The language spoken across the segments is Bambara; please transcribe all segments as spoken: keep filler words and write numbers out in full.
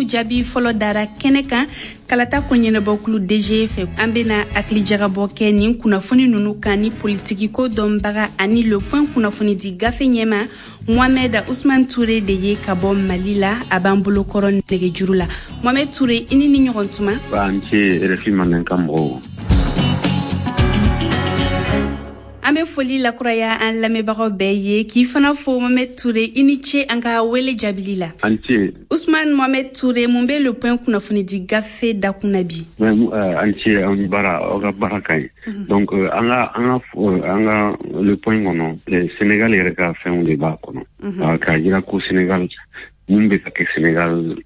jaabi fɔlɔ dara kɛnɛ kan kalata kɔɲɛnɛbɔkulu D G fɛ an bɛna hakili jagabɔ kɛ nin kunnafoni ninnu kan ni politiki ko dɔnbaga ani le point kunnafoni di gafe ɲɛma Mohamed Ousmane Touré de ye ka bɔ Mali la a b'an bolo kɔrɔ nɛgɛjuru la. Mohamed Touré i ni ni ɲɔgɔn tuma. Ba n ce R F I manen ka mɔgɔw. An bɛ foli lakuraya an lamɛnbagaw bɛɛ ye k'i fana fo Mohamed Touré i ni ce an ka wele jaabili la. An ce. Ousmane Mohamed Touré mun bɛ le point kunnafoni di gafe dakuna bi. An ce an bara aw ka baara ka ɲi. Donc an ka an ka an ka le point kɔnɔ Sénégal yɛrɛ ka fɛnw de b'a kɔnɔ. Ka jira ko Sénégal mun bɛ ka kɛ Sénégal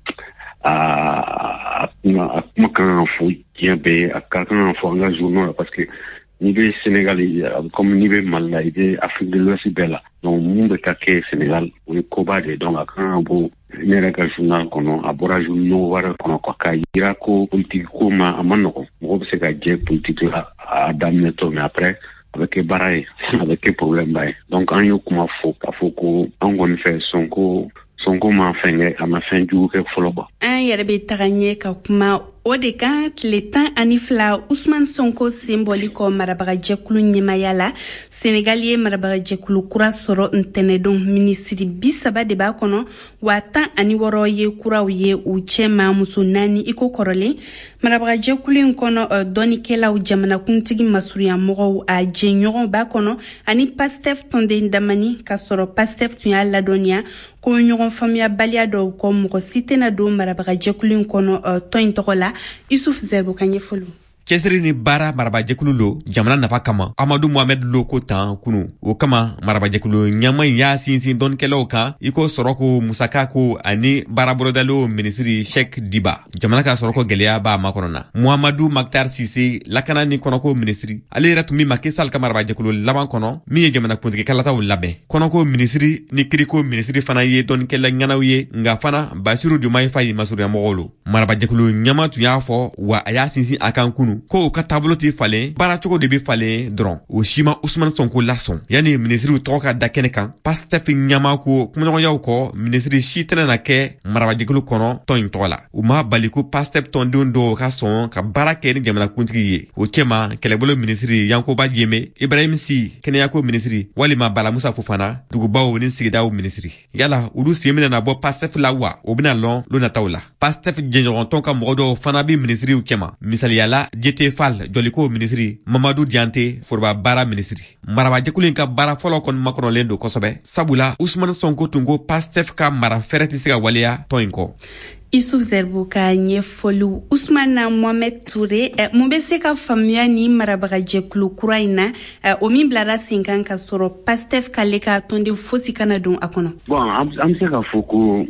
a kuma kan ka fɔ diɲɛ bɛɛ a ka kan ka fɔ an ka journaux la parce que ni bɛ Sénégal comme ni bɛ Mali la i bɛ Afrique de l'Ouest bɛɛ la donc mun bɛ ka kɛ Sénégal o ye koba de donc a kan ka bɔ ne yɛrɛ ka journal kɔnɔ a bɔra journaux wɛrɛ kɔnɔ ka jira ko politique ko ma a ma nɔgɔn mɔgɔ bɛ se ka jɛ politique la a daminɛ tɔ mais après a bɛ kɛ baara ye a bɛ kɛ problème ba ye donc an y'o kuma fɔ k'a fɔ ko an kɔni fɛ Sonko Sonko ma fɛn kɛ a ma fɛn jugu kɛ fɔlɔ quoi. An yɛrɛ bɛ taga ɲɛ ka kuma o de kan tile tan ani fila Ousmane Sonko senbɔli kɔ marabagajɛkulu ɲɛmaya la Sénégal ye marabagajɛkulu kura sɔrɔ ntɛnɛdon minisiri bi saba de b'a kɔnɔ wa tan ani wɔɔrɔ ye kuraw ye u cɛma muso naani iko kɔrɔlen marabagajɛkulu in kɔnɔ dɔnikɛlaw jamanakuntigi masurunyamɔgɔw a jɛɲɔgɔn b'a kɔnɔ ani Pastef tɔnden damani ka sɔrɔ Pastef tun y'a ladɔnniya ko ɲɔgɔn faamuyabaliya dɔw kɔ mɔgɔ si tɛna don marabagajɛkulu in kɔnɔ tɔn in tɔgɔ la Isuf Zerbo ka ɲɛfɔli. Cɛsiri ni baara marabajɛkulu lo jamana nafa kama Amadu Mohamed lo ko tan kunu o kama marabajɛkulu ɲama y'a sinsin dɔnkɛlaw kan iko sɔrɔko musaka ko ani baarabolodalo minisiri Sheikh Diba jamana ka sɔrɔko gɛlɛya b'a makɔnɔna Muhammadu Maktar Sise lakana ni kɔnɔko minisiri ale yɛrɛ tun min Macky Sall ka marabajɛkulu laban kɔnɔ min ye jamana kuntigi kalataw labɛn kɔnɔko minisiri ni kiriko minisiri fana ye dɔnkɛla ɲanaw ye nga fana Basiru Diomaye Faye masurunyamɔgɔw lo marabajɛkulu ɲama tun y'a fɔ wa a y'a sinsin a kan kunu ko u ka taabolo tɛ falen baara cogo de bɛ falen dɔrɔn o si ma Ousmane Sonko lasɔn yanni minisiriw tɔgɔ ka da kɛnɛ kan Pastef ɲama ko kumaɲɔgɔnyaw kɔ minisiri si tɛna na kɛ marabajɛkulu kɔnɔ tɔn in tɔgɔ la u ma bali ko Pastef tɔndenw dɔw ka sɔn ka baara kɛ ni jamanakuntigi ye o cɛma kɛlɛbolo minisiri Yankoba Diémé Ibrahim Sy kɛnɛyako minisiri walima Bala Musa Fofana dugubaw ni sigidaw minisiri yala olu sen bɛna na bɔ Pastef la wa o bɛna lɔn lo nataw la Pastef jɛɲɔgɔntɔn ka mɔgɔ dɔw fana bɛ minisiriw cɛma misaliyala J T Fall Joliko minisiri Mamadou Diante Foroba baara minisiri marabajɛkulu in ka baara fɔlɔ kɔni makɔnɔlen don kosɛbɛ sabula Ousmane Sonko tun ko Pastef ka mara fɛrɛ tɛ se ka waleya tɔn in kɔ. Isuf Zerbo ka ɲɛfɔliw Ousmane Mohamed Touré mun bɛ se ka faamuya ni marabagajɛkulu kura in na o min bilara sen kan ka sɔrɔ Pastef k'ale ka tɔnden fosi kana don a kɔnɔ. Bon an bɛ se ka fɔ ko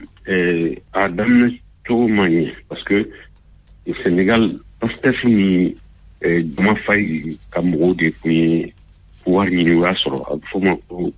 a daminɛ cogo man ɲɛ parce que Sénégal Pastef ni Diomaye Faye ka mɔgɔw de tun ye pouvoir ɲini o y'a sɔrɔ a bɛ fɔ ma ko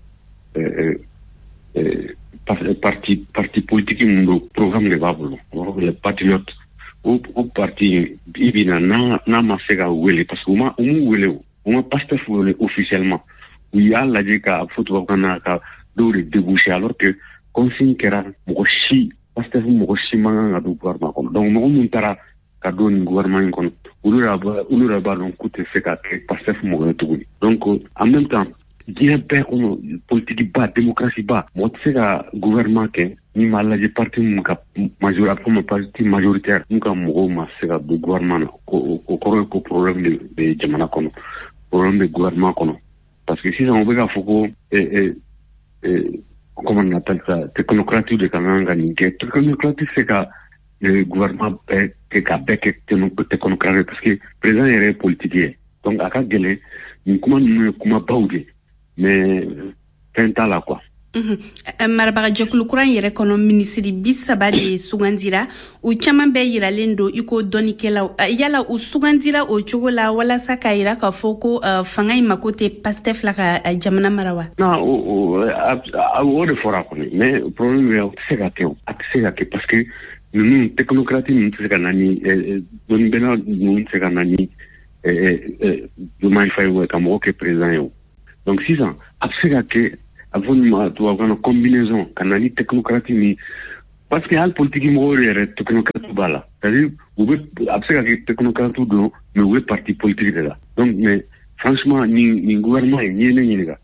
parti parti politique min don programme de b'a bolo les patriotes o o parti i bi na n'a ma se ka wele parce que u ma u m'u wele u ma Pastef wele officiellement u y'a lajɛ ka fɔ tubabukan na ka dɔw de déboucher alors que consigne kɛra mɔgɔ si Pastef mɔgɔ si man kan ka don gouvernement kɔnɔ donc mɔgɔ min taara ka don nin gouvernement in kɔnɔ olu yɛrɛ b'a dɔn k'u tɛ se ka kɛ Pastef mɔgɔ ye tuguni donc en même temps diɲɛ bɛɛ kɔnɔ politique ba démocratie ba mɔgɔ tɛ se ka gouvernement kɛ ni m'a lajɛ parti min ka majorité a bɛ fɔ ma parti majoritaire min ka mɔgɔw ma se ka don gouvernement na o kɔrɔ ye ko problème de bɛ jamana kɔnɔ problème bɛ gouvernement kɔnɔ parce que sisan o bɛ ka fɔ ko comment on appelle ça technocratie de kan kan ka nin kɛ technocratie se ka gouvernement bɛɛ kɛ ka bɛɛ kɛ technocratie parce que président yɛrɛ ye politique ye donc a ka gɛlɛn nin kuma ninnu ye kuma baw de mais fɛn t'a la quoi. Marabagajɛkulu kura in yɛrɛ kɔnɔ minisiri bi saba de sugandira u caman bɛɛ yiralen don iko dɔnikɛlaw yala u sugandira o cogo la walasa k'a yira k'a fɔ ko fanga in mako tɛ Pastef la ka jamana mara wa. non o o de fɔra kɔni mais problème bɛ a tɛ se ka kɛ a tɛ se ka kɛ parce que ninnu technocratie ninnu tɛ se ka na ni dɔnnibɛnna ninnu tɛ se ka na ni Diomaye Faye ka mɔgɔ kɛ président ye o donc sisan a bɛ se ka kɛ a bɛ fɔ nin ma tubabukan na combinaison ka na ni technocratie ni parce que hal politique mo yere technocrate bala c'est-à-dire vous absega que technocrate do mais vous parti politique là donc mais franchement ni ni gouvernement ni ni ni ga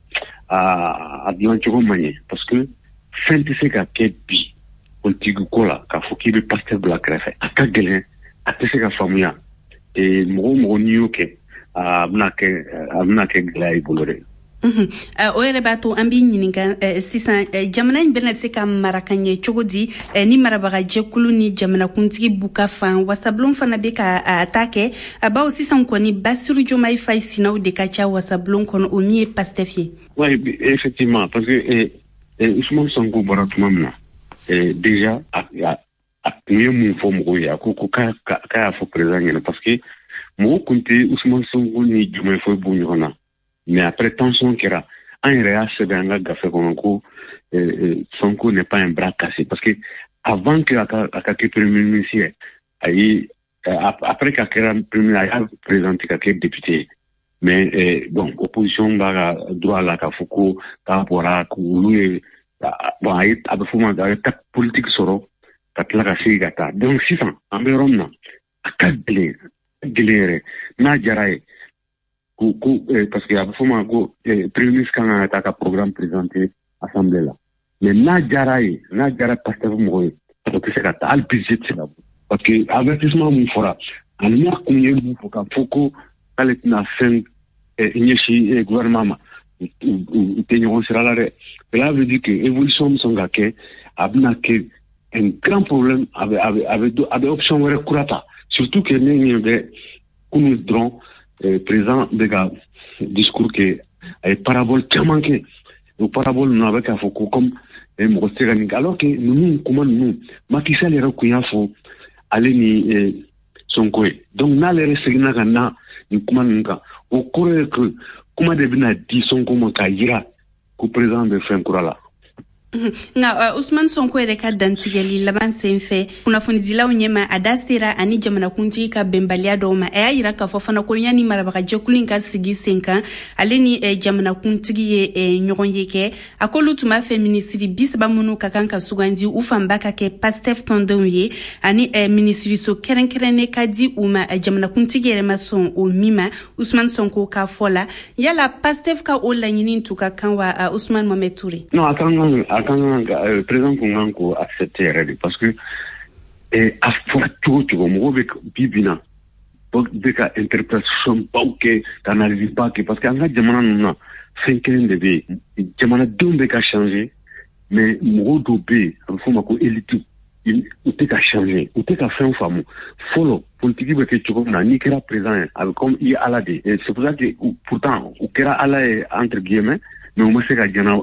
a a bien choco manie parce que fin de ces cas que bi politique ko la ka foki be pasteur bla crefe aka gelen atese ka famia et mo mo ni ok a bna ke abna ke glay bolore Mhm. Uh, o yɛrɛ b'a to an b'i ɲininka uh, sisan uh, jamana in bɛna se ka mara ka ɲɛ cogo di uh, ni marabaga-jɛkulu ni jamanakuntigi b'u ka fan wasabulon fana bɛ ka uh, ta kɛ uh, bawo sisan kɔni Basiru Jomayi Fayi sinaw de ka ca wasabulon kɔnɔ o min ye Pastef ye. Oui, effectivement, parce que eh, eh, Ousmane Sonko bɔra tuma min na eh, déjà a tun ye mun fɔ mɔgɔw ye a ko ko k'a y'a fɔ président ɲɛna parce que mɔgɔw tun tɛ Ousmane Sonko ni Jomayi Fayi bɔ ɲɔgɔn na. Mais après tension kera an yɛrɛ y'a sɛbɛn an ka gafe kɔnɔ ko Sonko n'est pas un bras cassé parce que avant que a ka kɛ premier ministre ayi après ka kɛra premier a y'a présenté ka kɛ député mais eh, bon opposition b'a ka droit la ka fɔ ko k'a bɔra k'olu ye bon a ye a bɛ fɔ ma a ye ta politique sɔrɔ ka tila ka segin ka taa donc sisan an bɛ yɔrɔ min na a ka gɛlɛn gɛlɛn yɛrɛ n'a diyara ye ko ko parce que a bɛ fɔ ma ko premier ministre kan ka taa ka programme présenté assemblée la mais n'a diyara ye n'a diyara Pastef mɔgɔ ye o tɛ se ka taa hali budget tɛ se ka bɔ parce que avertissement mun fɔra ani n'a kun ye mun fɔ ka fɔ ko k'ale tɛna fɛn ɲɛsin gouvernement ma u tɛ ɲɔgɔn sira la dɛ cela veut dire que évolution min sɔn ka kɛ a bɛna kɛ un grand problème a bɛ a bɛ a bɛ a bɛ option wɛrɛ kura ta surtout que ne ɲɛ bɛ kunu dɔrɔn président bɛ ka discours kɛ a ye parabole caman kɛ o parabole ninnu a bɛ k'a fɔ ko comme mɔgɔ tɛ se ka nin kɛ alors que ninnu kuma ninnu Macky Sall yɛrɛ kun y'a fɔ ale ni Sonko ye donc n'ale yɛrɛ seginna ka na nin kuma ninnu kan o kɔrɔ ye que kuma de bɛna di Sonko ma k'a jira ko président bɛ fɛn kura la. Nga Ousmane Sonko yɛrɛ ka dantigɛli laban sen fɛ kunnafonidilaw ɲɛma a da sera ani jamanakuntigi ka bɛnbaliya dɔw ma a y'a yira k'a fɔ fana ko yanni marabagajɛkulu in ka sigi sen kan ale ni jamanakuntigi ye ɲɔgɔn ye kɛ a k'olu tun b'a fɛ minisiri bi saba minnu ka kan ka sugandi u fanba ka kɛ Pastef tɔndenw ye ani minisiriso kɛrɛnkɛrɛnnen ka di u ma jamanakuntigi yɛrɛ ma sɔn o min ma Ousmane Sonko ka fɔ la yala Pastef ka o laɲini tun ka kan wa Ousmane Mohamed Touré? Non, attends, attends, le président Kongan ko accepté yɛrɛ parce que a fɔra cogo cogo mɔgɔw bɛ bi bi na bɛ ka interprétation baw kɛ ka analyse ba kɛ parce que an ka jamana ninnu na fɛn kelen de bɛ yen jamanadenw bɛ ka changer mais mɔgɔw dɔw bɛ yen a bɛ fɔ o ma ko élite u tɛ ka changer u tɛ ka fɛn faamu fɔlɔ politique bɛ kɛ cogo min na n'i kɛra président ye a bɛ comme i ye ala de ye c'est pour ça que pourtant u kɛra ala ye entre guillemets mais o ma se ka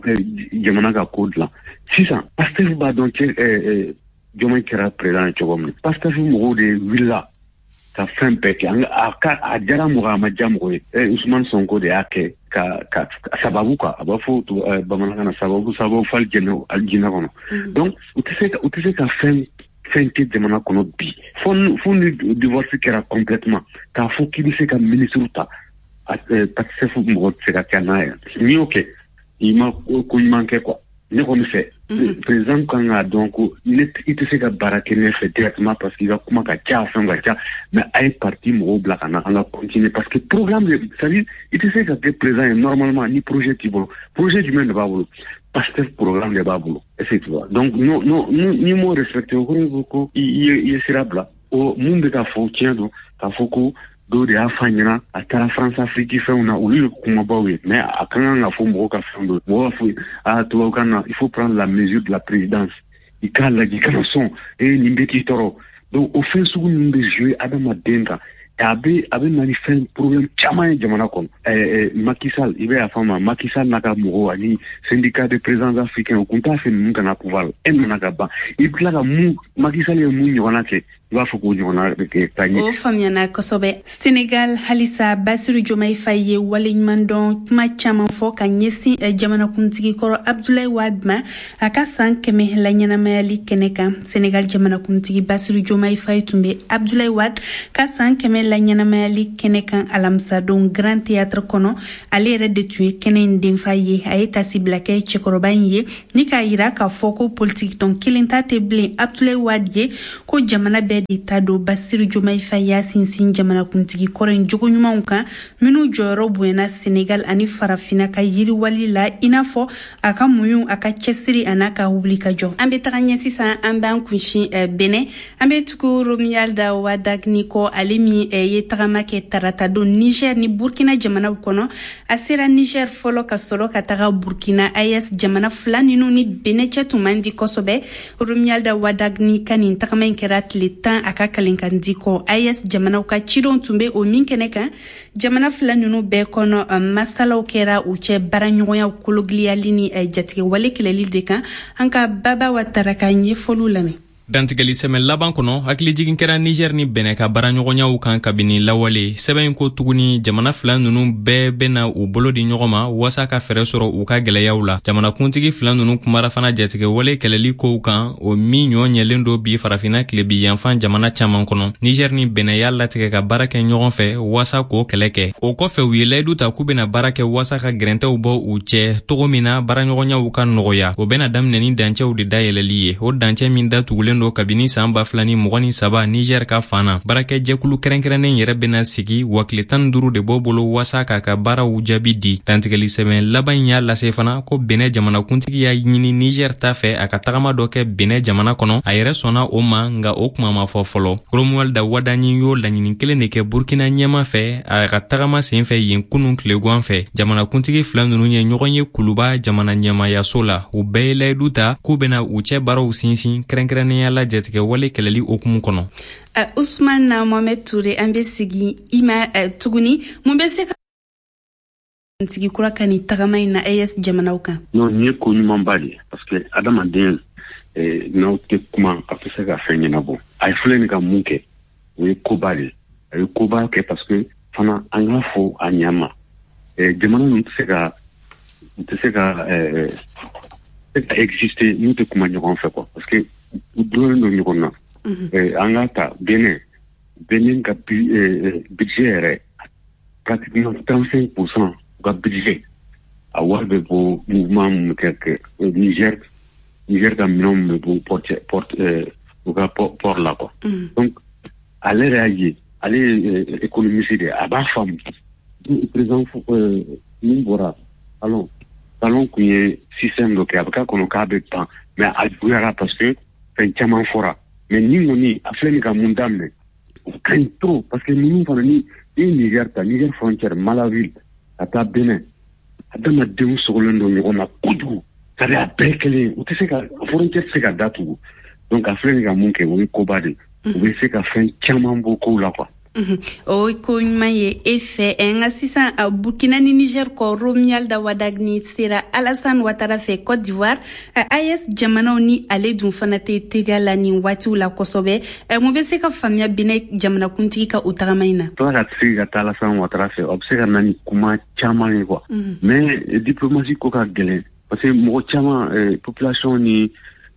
jamana ka ko dilan sisan Pastef b'a dɔn cɛ Diomaye kɛra président ye cogo min na Pastef mɔgɔw de wulila ka fɛn bɛɛ kɛ a diyara mɔgɔ a ma diya mɔgɔ ye Ousmane Sonko de y'a kɛ ka ka sababu quoi a b'a fɔ bamanankan na sababu sababu fali jɛnɛ jinɛ kɔnɔ donc u tɛ se ka u tɛ se ka fɛn fɛn kɛ jamana kɔnɔ bi fo fo ni divorce kɛra complètement k'a fɔ k'i bɛ se ka ministre ta Pastef mɔgɔ tɛ se ka kɛ n'a ye n'i y'o kɛ i ma ko ɲuman kɛ quoi ne kɔni fɛ président kan k'a dɔn ko i tɛ se ka baara kɛ ne fɛ directement parce que i ka kuma ka ca fɛn ka ca mais a ye parti mɔgɔw bila ka na an ka continuer parce que programme de c'est-à-dire i tɛ se ka kɛ président ye normalement ni projet t'i bolo projet jumɛn de b'a bolo Pastef programme de b'a bolo est-ce que tu vois donc non non ni m'o respecté o kɔrɔ ko i ye sira bila o mun bɛ ka fɔ tiɲɛ don k'a fɔ ko dɔw de y'a f'a ɲɛna a taara France Afrique fɛnw na olu ye kumabaw ye mais a ka kan ka fɔ mɔgɔw ka fɛn dɔ mɔgɔw b'a fɔ ah tubabukan na il faut prendre la mesure de la présidence i k'a lajɛ i kana sɔn ee nin bɛ k'i tɔɔrɔ donc o fɛn sugu ninnu bɛ jouer adamaden kan a bɛ a bɛ na ni fɛn problème caman ye jamana kɔnɔ ɛɛ Macky Sall i bɛ yafa ma Macky Sall n'a ka mɔgɔw ani syndicat de présidents africains u kun t'a fɛ ninnu kana pouvoir e nana ka ban i tila ka mun Macky Sall ye mun ɲɔgɔnna kɛ i b'a fɔ k'o ɲɔgɔnna bɛ kɛ ka ɲɛ. O faamuyana kosɛbɛ. Senegal halisa Basiru Jomayi Fayi ye waleɲuman dɔn kuma caman fɔ ka ɲɛsin jamanakuntigi kɔrɔ Abdoulaye Wade ma a ka san kɛmɛ la ɲɛnamayali kɛnɛ kan Senegal jamanakuntigi Basiru Jomayi Fayi tun bɛ Abdoulaye Wade ka san kɛmɛ la ɲɛnamayali kɛnɛ kan alamisa don Grand Théâtre kɔnɔ ale yɛrɛ de tun ye kɛnɛ in denfa ye a ye tasi bila kɛ cɛkɔrɔba in ye ni k'a yira k'a fɔ ko politique tɔn kelen ta tɛ bilen Abdoulaye Wade ye ko jamana bɛɛ de ta don Bassirou Diomaye Faye y'a sinsin jamanakuntigi kɔrɔ in jogo ɲumanw kan minnu jɔyɔrɔ bonyana Sénégal ani farafina ka yiriwali la i n'a fɔ a ka muɲu a ka cɛsiri a n'a ka wuli ka jɔ. An bɛ taga ɲɛ sisan an b'an kunsin Benin an bɛ tugu Romualda Wadagni ko ale min ye tagama kɛ tarata don Niger ni Burkina jamanaw kɔnɔ a sera Niger fɔlɔ ka sɔrɔ ka taga Burkina A E S jamana fila ninnu ni Benin cɛ tun man di kosɛbɛ. Romualda Wadagni ka nin tagama in kɛra tile tan a ka kalenkandi kɔ A E S jamanaw ka cidenw tun bɛ o min kɛnɛ kan jamana fila ninnu bɛɛ kɔnɔ masalaw kɛra u cɛ baaraɲɔgɔnya kologiliyali ni jatigɛwale kɛlɛli de kan an ka Baba Watara ka ɲɛfɔliw lamɛn. Dantigɛli sɛmɛ laban kɔnɔ hakilijigin kɛra Niger ni Benin ka baaraɲɔgɔnyaw kan kabini lawale sɛbɛn ko tuguni jamana fila ninnu bɛɛ bɛna u bolo di ɲɔgɔn ma wasa ka fɛrɛ sɔrɔ u ka gɛlɛyaw la. Jamanakuntigi fila ninnu kumara fana jatigɛwale kɛlɛli kow kan o min ɲɔ ɲɛlen do bi farafina tilebi yanfan jamana caman kɔnɔ. Niger ni Benin y'a latigɛ ka baara kɛ ɲɔgɔn fɛ wasa k'o kɛlɛ kɛ. O kɔfɛ u ye layidu ta k'u bɛna baara kɛ wasa ka gɛrɛntɛw bɔ u cɛ togo min na baaraɲɔgɔnyaw ka nɔgɔya. O bɛna daminɛ ni dancɛw de dayɛlɛli ye. O dancɛ min datugulen do kabini san ba fila ni mɔgɔ ni saba Niger ka fana baarakɛ jɛkulu kɛrɛnkɛrɛnnen yɛrɛ bɛna sigi wa tile tan ni duuru de b'o bolo wasa k'a ka baaraw jaabi di. Dantigɛli sɛbɛn laban in y'a lase fana ko Benin jamanakuntigi y'a ɲini Niger ta fɛ a ka tagama dɔ kɛ Benin jamana kɔnɔ a yɛrɛ sɔnna o ma nka o kuma ma fɔ fɔlɔ. Romualda Wadagni y'o laɲini kelen de kɛ Burkina ɲɛma fɛ a ka tagama sen fɛ yen kunun tilegan fɛ jamanakuntigi fila ninnu ye ɲɔgɔn ye kuluba jamana ɲɛmayaso la u bɛɛ ye layidu ta k'u bɛna u cɛ baaraw sinsin kɛrɛnkɛrɛnnenya la jatigɛ wale kɛlɛli okumu kɔnɔ. Uh, Ousmane Mohamed Touré an bɛ sigi ima uh, tuguni mun bɛ se ka tigi kura ka ni tagama in na A E S jamanaw kan. Non ni ye ko ɲumanba de parce que adamaden eh, n'aw tɛ kuma a tɛ se ka fɛn ɲɛnabɔ a ye filɛ nin ka mun kɛ o ye koba de a ye koba kɛ parce que fana an k'a fɔ a ɲɛma eh, jamana ninnu tɛ se ka tɛ se ka eh, exister n'u tɛ kuma ɲɔgɔn fɛ quoi parce que u dɔnnen don ɲɔgɔn na. An ka ta Benin Benin ka budget yɛrɛ pratiquement trente-cinq pour cent ka budget a wari bɛ bɔ mouvement mun kɛ Niger Niger ka minɛnw bɛ bɔ porte porte u ka port la quoi. Donc ale yɛrɛ y'a ye ale ye économiste de a b'a faamu président min bɔra salon salon kun ye système dɔ kɛ a bɛ k'a kɔnɔ k'a bɛ ban mais a juguyara parce que fɛn caman fɔra. Mais ni kɔni a filɛ nin ka mun daminɛ o ka ɲi trop parce que ninnu fana ni ni Niger ta Niger frontière Malaville ka taa Benin adamadenw sogolen don ɲɔgɔn na kojugu c'est-à-dire a bɛɛ kelen u tɛ se ka frontière tɛ se ka datugu donc a filɛ nin ka mun kɛ o ye koba de u bɛ se ka fɛn caman bɔ kow la quoi. O ko ɲuman ye e fɛ nka sisan Burkina ni Niger kɔ Romualda Wadagni sera Alassane Ouattara fɛ Côte d'Ivoire A E S jamanaw ni ale dun fana tɛ teriya la nin waatiw la kosɛbɛ mun bɛ se ka faamuya Benin jamanakuntigi ka o tagama in na. Tɔgɔ ka sigi ka taa Alassane Ouattara fɛ o bɛ se ka na ni kuma caman ye quoi mais diplomatie ko ka gɛlɛn parce que mɔgɔ caman population ni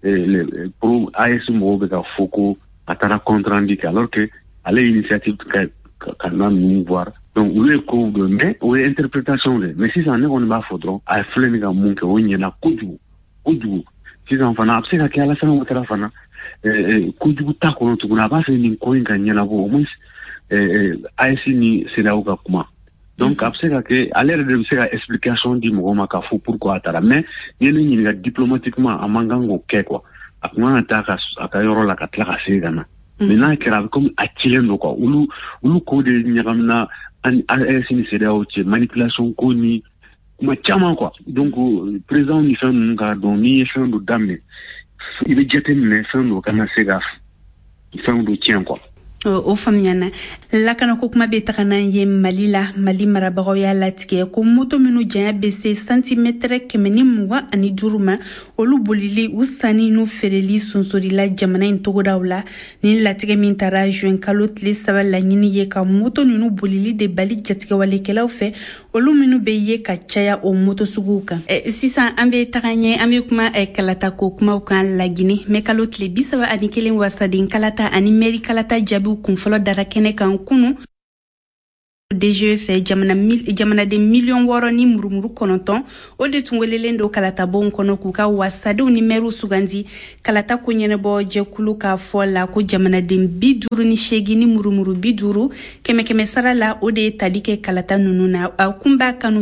pro A E S mɔgɔw bɛ ka fɔ ko a taara compte rendu kɛ alors que ale initiative ka ka na ninnu voir donc olu ye kow dɔn mais o ye interprétation de mais sisan ne kɔni b'a fɔ dɔrɔn a filɛ nin ka mun kɛ o ɲɛna kojugu kojugu sisan fana a bɛ se ka kɛ Alassane Ouattara fana kojugu t'a kɔnɔ tuguni a b'a fɛ nin ko in ka ɲɛnabɔ au moins A E S ni CEDEAO ka kuma donc a bɛ se ka kɛ ale yɛrɛ de bɛ se ka explication di mɔgɔw ma k'a fɔ pourquoi a taara mais ni ye ne ɲininka diplomatiquement a man kan k'o kɛ quoi a kun kan ka taa a ka yɔrɔ la ka tila ka segin ka na. Mais n'a kɛra a bɛ komi a cilen don quoi olu olu ko de ɲagamina A E S ni CEDEAO cɛ manipulation ko ni kuma caman quoi donc président ni fɛn ninnu k'a dɔn n'i ye fɛn dɔ daminɛ i bɛ jateminɛ fɛn dɔ kana se ka fɛn dɔ tiɲɛ quoi. O faamuyana lakana ko kuma bɛ taga n'an ye Mali la Mali marabagaw y'a latigɛ ko moto minnu janya bɛ se santimètre kɛmɛ ni mugan ani duuru ma olu bolili u sanni n'u feereli sonsorila jamana in togodaw la ni latigɛ min taara juin kalo tile saba laɲini ye ka moto ninnu bolili de bali jatigɛwalekɛlaw fɛ olu minnu bɛ ye ka caya o moto suguw kan. Sisan an bɛ taga ɲɛ an bɛ kuma kalata ko kumaw kan Lagine mais kalo tile bi saba ani kelen wasaden kalata ani mairie kalata jaabi kunfɔlɔ dara kɛnɛ kan kunu D G fɛ jamana mil jamana de million wɔɔrɔ ni murumuru kɔnɔntɔn o de tun welelen do kalata bon kɔnɔ k'u ka wasadenw ni mɛriw sugandi kalata ko ɲɛnabɔ jɛkulu ka fɔ la ko jamanaden bi duuru ni seegin ni murumuru bi duuru kɛmɛ kɛmɛ sara la o de ye tali kɛ kalata ninnu na a kunba kanu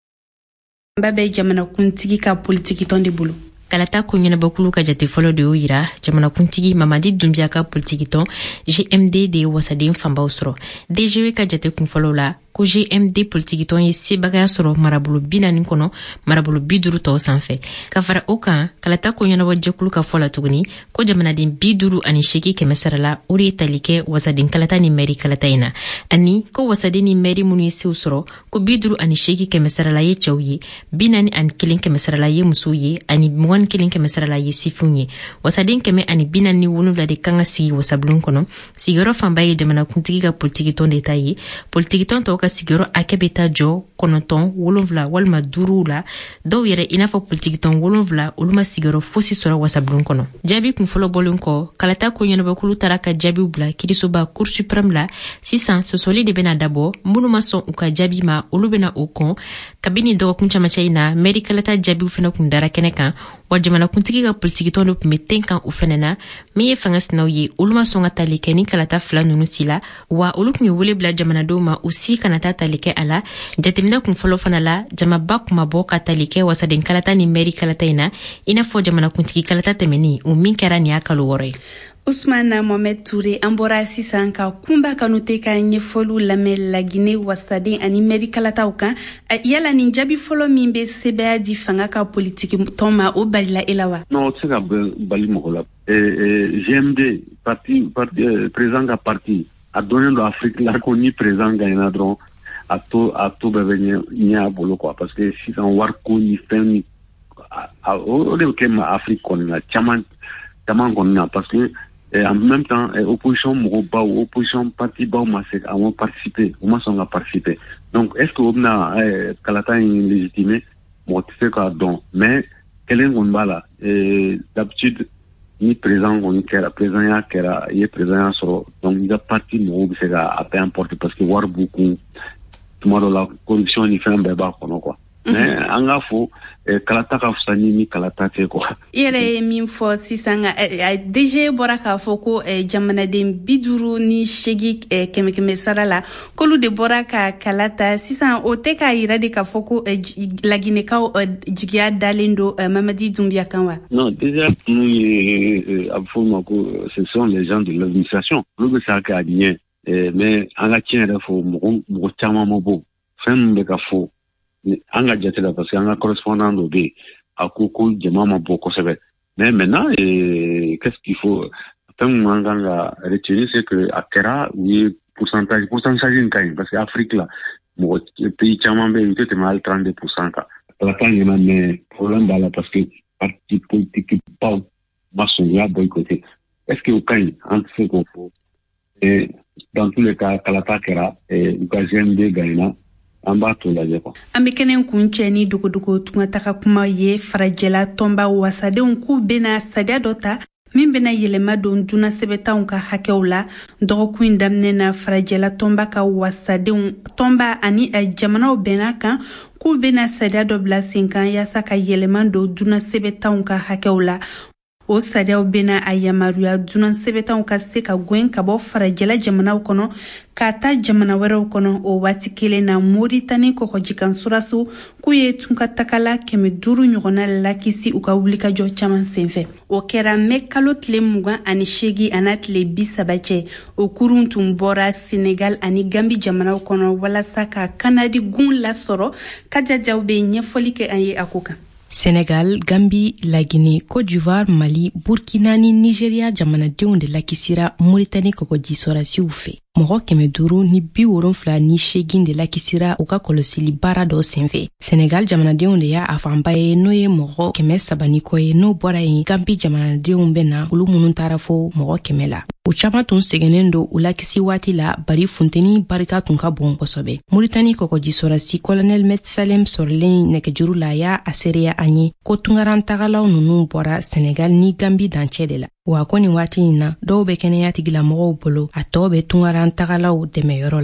ba bɛ jamanakuntigi ka politiki tɔn de bolo. Kalata ko ɲɛnabɔkulu ka jate fɔlɔ de y'o yira jamanakuntigi Mamadi Doumbia ka politiki tɔn G M D de ye wasaden fanbaw sɔrɔ. D G W ka jate kunfɔlɔw la ko G M D politiki tɔn ye sebagaya sɔrɔ marabolo bi naani kɔnɔ marabolo bi duuru tɔw sanfɛ. Ka fara o kan kalata ko ɲɛnabɔ jɛkulu ka fɔ la tuguni ko jamanaden bi duuru ani seegin kɛmɛ sara la o de ye tali kɛ wasaden kalata ni mɛri kalata in na ani ko wasaden ni mɛri minnu ye sew sɔrɔ ko bi duuru ani seegin kɛmɛ sara la ye cɛw ye bi naani ani kelen kɛmɛ sara la ye musow ye ani mugan kelen kɛmɛ sara la ye sifinw ye. Wasaden kɛmɛ ani bi naani ni wolonwula de kan ka sigi wasabulon kɔnɔ. Sigiyɔrɔ fanba ye jamanakuntigi ka politiki tɔn de ta ye. Politiki tɔn tɔw ka sigiyɔrɔ hakɛ bɛ taa jɔ kɔnɔntɔn wolonwula walima duuru la dɔw yɛrɛ i n'a fɔ politiki tɔn wolonwula olu ma sigiyɔrɔ fosi sɔrɔ wasabulon kɔnɔ. Jaabi kunfɔlɔ bɔlen kɔ kalata ko ɲɛnabɔkulu taara ka jaabiw bila kirisoba Cour suprême la sisan sɔsɔli de bɛna dabɔ minnu ma sɔn u ka jaabi ma olu bɛna o kɔn kabini dɔgɔkun camacɛ in na mɛri kalata jaabiw fana kun dara kɛnɛ kan wa jamanakuntigi ka politiki tɔn dɔ tun bɛ ten kan o fana na min ye fanga sinaw ye olu ma sɔn ka tali kɛ ni kalata fila ninnu si la wa olu tun ye wele bila jamanadenw ma u si kana taa tali kɛ a la. Jateminɛ kunfɔlɔ fana la jamaba kuma bɔ ka tali kɛ wasaden kalata ni mɛri kalata in na i n'a fɔ jamanakuntigi kalata tɛmɛni o min kɛra nin y'a kalo wɔɔrɔ ye. Ousmane Mohamed Touré an bɔra sisan ka kunba kanu tɛ ka ɲɛfɔliw lamɛn Laginɛ wasaden ani mɛri kalataw kan yala nin jaabi fɔlɔ min bɛ sɛbɛya di fanga ka politiki tɔn ma o balila e la wa? Non, o tɛ se ka bali mɔgɔ la. G M D parti président ka parti a dɔnnen don Afrique la ko ni président gagnera dɔrɔn a to a to bɛɛ bɛ ɲɛ a bolo quoi parce que sisan wariko ni fɛn ni o de bɛ kɛ ma Afrique kɔni na caman caman kɔni na parce que Et en même temps, eh, opposition Mogobaou, opposition parti Baou Masek ont participé, au moins on a participé. Donc, est-ce qu'on a eh, Kalata légitimé? Bon, tu sais quoi, donc, mais, quel est le là? D'habitude, ni présent, ni kera, présent, ya kera, il est présent, sur, donc, il a parti Mogobaou, c'est à peu importe, parce que voir beaucoup, tout le monde, la corruption, il fait un bébat, quoi. Mais an ka fɔ kalata ka fisa ni kalata tɛ quoi. I yɛrɛ ye min fɔ sisan D G bɔra k'a fɔ ko jamanaden bi duuru ni seegin kɛmɛ kɛmɛ sara la k'olu de bɔra ka kalata sisan o tɛ k'a yira de k'a fɔ ko Laginɛkaw jigiya dalen don Mamadi Doumbia kan wa? Non, déjà nous ye a bɛ fɔ ma ko ce sont les gens de l'administration olu bɛ se ka kɛ a ɲɛ mais an ka tiɲɛ yɛrɛ fɔ mɔgɔ mɔgɔ caman ma bɔ fɛn min bɛ ka fɔ an ka jate la parce que an ka correspondant dɔ bɛ yen a ko ko jama ma bɔ kosɛbɛ mais maintenant eh, qu'est-ce qu'il faut fɛn min an kan ka retenir c'est que a kɛra u ye pourcentage pourcentage in ka ɲi parce que Afrique la mɔgɔ pays caman bɛ yen u tɛ tɛmɛ hali trente-deux pour cent kan kalata ɲɛna mais problème b'a la parce que parti politique baw ma sɔn u y'a boycotté est-ce que o ka ɲi an tɛ se k'o fɔ et dans tous les cas kalata kɛra u ka G M D gagnera an b'a to lajɛ quoi. An bɛ kɛnɛ kun cɛ ni dogodogo tunga kuma ye farajɛla tɔnba wasadenw k'u bɛna sariya dɔ ta min bɛna yɛlɛma don dunan sɛbɛntanw ka hakɛw la dɔgɔkun in daminɛ na farajɛla tɔnba ka wasadenw tɔnba ani jamanaw bɛnna kan k'u bɛna sariya dɔ bila sen kan yaasa ka yɛlɛma don dunan sɛbɛntanw ka hakɛw la. O sariyaw bɛna a yamaruya dunan sɛbɛntanw ka se ka gɛn ka bɔ farajɛla jamanaw kɔnɔ ka taa jamana wɛrɛw kɔnɔ o waati kelen na Moritani kɔgɔjikan suraso k'u ye tunkatagala kɛmɛ duuru ɲɔgɔnna lakisi u ka wulikajɔ caman senfɛ. O kɛra mɛ kalo tile mugan ani seegin ana tile bi saba cɛ o kurun tun bɔra Senegal ani Gambi jamanaw kɔnɔ walasa ka Kanadi gun lasɔrɔ kajajaw bɛ ɲɛfɔli kɛ an ye a ko kan. Sénégal, Gambie, Laguinée, Côte d'Ivoire, Mali, Burkina ni Nigeria jamanadenw de lakisira Mauritanie kɔgɔji sɔrasiw fɛ. Mɔgɔ kɛmɛ duuru ni bi wolonfila ni seegin de lakisira u ka kɔlɔsili baara dɔ senfɛ. Senegal jamanadenw de y'a a fanba ye n'o ye mɔgɔ kɛmɛ saba ni kɔ ye n'o bɔra yen Gambie jamanadenw bɛ na olu minnu taara fo mɔgɔ kɛmɛ la. U caman tun sɛgɛnnen don u lakisi waati la bari funteni barika tun ka bon kosɛbɛ. Mauritanie kɔgɔji sɔrasi colonel Met Salem sɔrɔlen nɛgɛjuru la y'a a seereya an ye ko tungarantagalaw ninnu bɔra Senegal ni Gambie dancɛ de la. Wa ko nin waati in na dɔw bɛ kɛnɛya tigilamɔgɔw bolo a tɔw bɛ tungarantagalaw dɛmɛyɔrɔ la.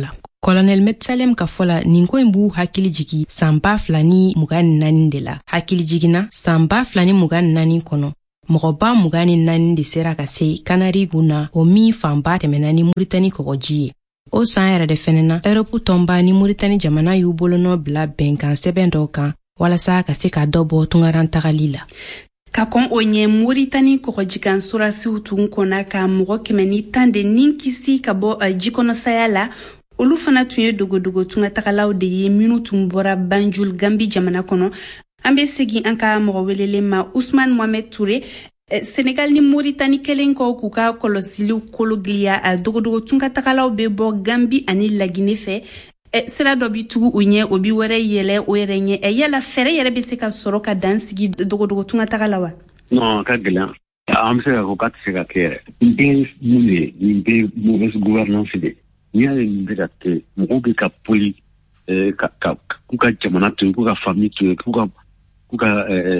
Colonel Metsalem ka fɔ la nin ko in b'u hakili jigi san ba fila ni mugan ni naani de la. Hakili jigina san ba fila ni mugan ni naani kɔnɔ mɔgɔba mugan ni naani de sera ka se Kanarigu na o min fanba tɛmɛna ni Muritani kɔgɔji ye. O san yɛrɛ de fɛnɛ na Europe tɔnba ni Muritani jamana y'u bolonɔ bila bɛnkan sɛbɛn dɔw kan walasa ka se ka dɔ bɔ tungaran tagali la. Ka kɔn o ɲɛ Muritani kɔgɔjikan surasiw tun kɔnna ka mɔgɔ kɛmɛ ni tan de nin kisi ka bɔ uh, jikɔnɔsaya la. Olu fana tun ye dogodogo tungatagalaw de ye minnu tun bɔra Banjul Gambi jamana kɔnɔ. An bɛ segin an ka mɔgɔ welelen ma Ousmane Mohamed Touré. Eh, Senegal ni Mauritanie kelen kɔ k'u ka kɔlɔsiliw kologiliya a dogodogo tungatagalaw bɛ bɔ Gambi ani Lagine fɛ. Eh, sira dɔ bi tugu u ɲɛ o bi wɛrɛ yɛlɛ o yɛrɛ ɲɛ. Eh, yala fɛrɛ yɛrɛ bɛ se ka sɔrɔ ka dan sigi dogodogo tungatagala wa? Non, ka gɛlɛn. An bɛ se ka fɔ k'a tɛ se ka kɛ yɛrɛ. Nin bɛɛ mun ye nin bɛɛ mauvaise gouvernance de. N'i y'a ye nin bɛ ka kɛ mɔgɔw bɛ ka poli ka ka k'u ka jamana to yen k'u ka famille to yen k'u ka k'u ka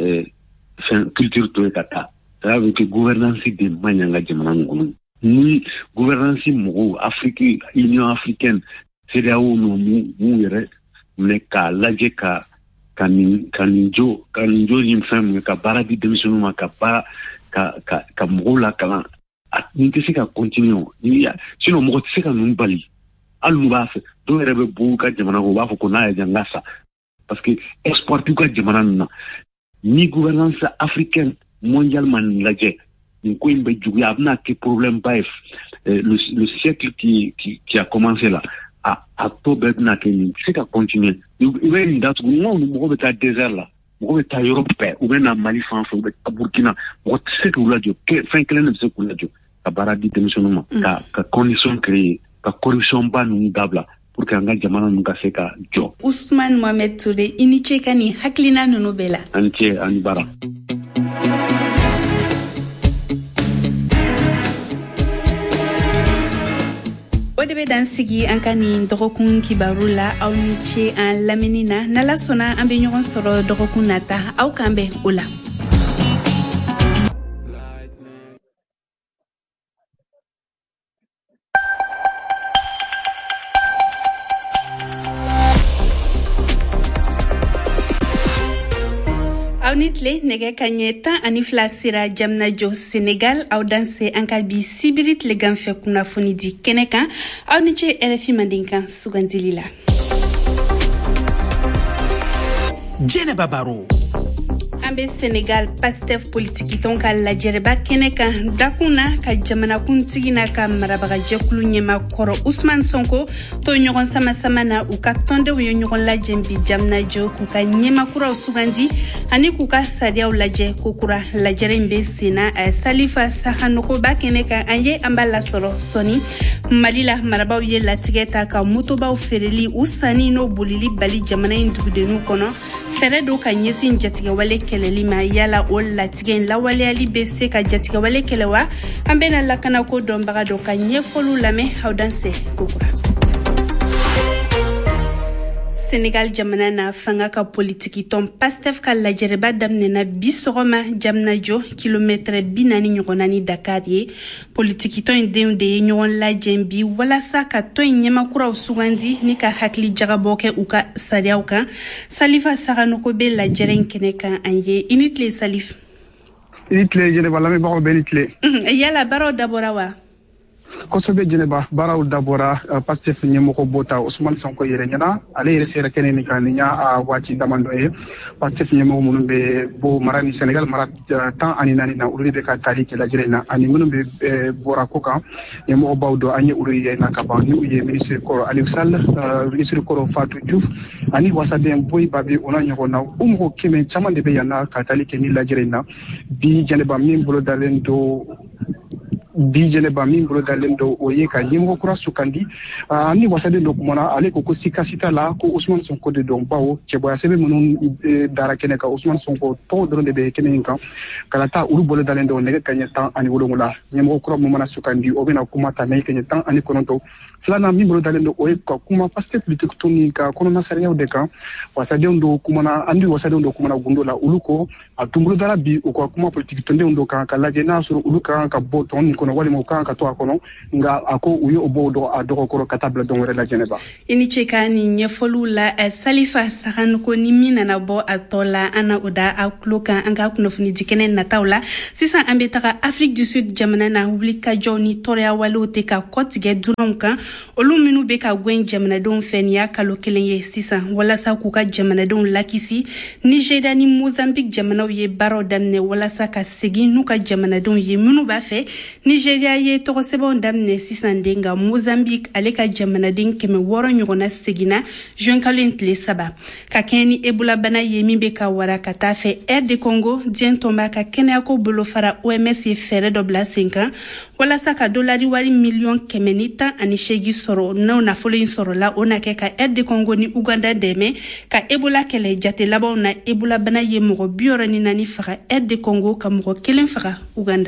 fɛn culture to yen ka taa. Ça veut dire que gouvernance de man ɲi an ka jamana nin kɔnɔ. Ni gouvernance mɔgɔw Afrique Union africaine C E D E A O ninnu mun yɛrɛ minɛ k'a lajɛ ka ka nin ka nin jo ka nin jo nin fɛn minɛ ka baara di denmisɛnninw ma ka baara ka ka ka mɔgɔw lakalan. Nin tɛ se ka continuer sinon mɔgɔ tɛ se ka ninnu bali hali n'u b'a fɛ dɔw yɛrɛ bɛ bɔ u ka jamana kɔ u b'a fɔ ko n'a yɛ jan ka sa parce que exporter u ka jamana ninnu na ni gouvernance africaine mondiale ma nin lajɛ nin ko in bɛ juguya a bɛna kɛ problème ba ye le le siècle qui qui qui a commencé là a a tɔ bɛɛ bɛna kɛ nin tɛ se ka continuer i bɛ nin datugu n ko mɔgɔ bɛ taa désert la mɔgɔ bɛ taa yɔrɔ bɛɛ u bɛ na Mali fan fɛ u bɛ taa Burkina mɔgɔ tɛ se k'u lajɔ fɛn kelen de bɛ se k'u lajɔ ka baara di denmisɛnninw ma ka ka condition créer ka corruption ba ninnu dabila pour que an ka jamana ninnu ka se ka jɔ. Ousmane Mohamed Touré i ni ce ka nin hakilina ninnu bɛɛ la. An cɛ ani baara. O de bɛ dan sigi an ka nin dɔgɔkun kibaru la aw ni ce an lamɛnni na n'Ala sɔnna an bɛ ɲɔgɔn sɔrɔ dɔgɔkun nata aw k'an bɛn o la. Awnitile nege kanye tan ani fila sera jamna jo Senegal aw danse an ka bi sibirit le ganfɛ kunnafoni di kɛnɛ kan aw ni ce R F I Mandinkan sugandili la. Jɛnɛba Baro. An bɛ Senegal Pastef politiki tɔn ka lajɛrɛba kɛnɛ kan dakun na ka jamanakuntigi n'a ka marabagajɛkulu ɲɛmakɔrɔ Ousmane Sonko to ɲɔgɔn sama-sama na u ka tɔndenw ye ɲɔgɔn lajɛ bi jamana jɔ k'u ka ɲɛmakuraw sugandi ani k'u ka sariyaw lajɛ ko kura lajɛrɛ in bɛ sen na Salifa Sahanɔgɔba kɛnɛ kan an ye an b'a lasɔrɔ sɔni Mali la marabaw ye latigɛ ta ka motobaw feereli u sanni n'o bolili bali jamana in dugudenw kɔnɔ fɛrɛ do ka ɲɛsin jatigɛwale kɛlɛli ma yala o latigɛ in lawaleyali bɛ se ka jatigɛwale kɛlɛ wa an bɛna lakana ko dɔnbaga dɔ ka ɲɛfɔliw lamɛn aw danse kokura. Senegal jamana na fanga ka politiki tɔn Pastef ka lajɛrɛba daminɛna bi sɔgɔma jamana jɔ kilomɛtɛrɛ bi naani ɲɔgɔnna ni Dakar ye politiki tɔn in denw de ye ɲɔgɔn lajɛ bi walasa ka tɔn in ɲɛmakuraw sugandi ni ka hakili jagabɔ kɛ u ka sariyaw kan. Salifa Sahanɔgɔ bɛ lajɛrɛ in kɛnɛ kan an ye i ni tile Salif. I ni tile Jɛnɛba lamɛnbagaw bɛɛ ni tile. Yala baaraw dabɔra wa? Kosɛbɛ Jɛnɛba baaraw dabɔra Pastef ɲɛmɔgɔ bɔta Ousmane Sonko yɛrɛ ɲɛna ale yɛrɛ sera kɛnɛ nin kan nin y'a waati damadɔ ye Pastef ɲɛmɔgɔ minnu bɛ bɔ mara ni Senegal mara tan ani naani na olu de bɛ ka taali kɛ lajɛrɛ in na ani minnu bɛ bɔra ko kan ɲɛmɔgɔ baw dɔ an ye olu ye na ka ban ni u ye ministre kɔrɔ Aliou Sall ministre kɔrɔ Fatou Diouf ani wasaden Boyi Babe o n'a ɲɔgɔn na o mɔgɔ kɛmɛ caman de bɛ yan na ka taali kɛ ni lajɛrɛ in na bi Jɛnɛba min bolo dalen do bi Jɛnɛba min bolo dalen do o ye ka ɲɛmɔgɔ kura sugandi ani wasaden dɔ kumana ale ko ko sikasita la ko Ousmane Sonko de don bawo cɛbɔya sɛbɛn minnu dara kɛnɛ kan Ousmane Sonko tɔgɔ dɔrɔn de bɛ kɛnɛ in kan kala taa olu bolo dalen do nɛgɛ kaɲɛ tan ani wolonwula ɲɛmɔgɔ kura min mana sugandi o bɛna kuma ta nɛgɛ kaɲɛ tan ani kɔnɔntɔn filanan min bolo dalen do o ye ka kuma Pastef politique tɔn nin ka kɔnɔna sariyaw de kan wasadenw dɔ kumana ani wasadenw dɔ kumana gundo la olu ko a tun bolo dara bi u ka kuma politique tɔndenw dɔ kan ka lajɛ n'a sɔrɔ olu kan ka bɔ tɔn nin kono wali mo kan ka to kono nga ako uyo obo do a do ko ka tabla don la Geneva ini chekani nyefolu la Salifa Sahan ko ni mina na bo atola ana uda akluka anga kuno funi dikene na taula sisa ambetaka Afrique du Sud jamana na publika joni toria walote ka kotige dunonka oluminu be ka gwen jamana don fenia kalo kelenye sisa wala sa kuka jamana don lakisi Nigeria ni Mozambique jamana ye baro damne wala sa ka segi nuka jamana don ye munu ba fe Nigeria ye to sebo damne sisa ndenga Mozambique aleka jamana din keme woro nyogona segina juin kalentle saba ka keni ebola bana ye mimbe ka wara kata fe R de Congo dien tomba ka kenya ko bolo fara O M S ye fere dobla cinq ans wala sa ka dolari wari million kemenita ani shegi soro na na folin soro la ona ke ka R de Congo ni Uganda deme ka ebola kele jate labo na ebola bana ye mo biora ni nani fara R de Congo ka mo kelen fara Uganda.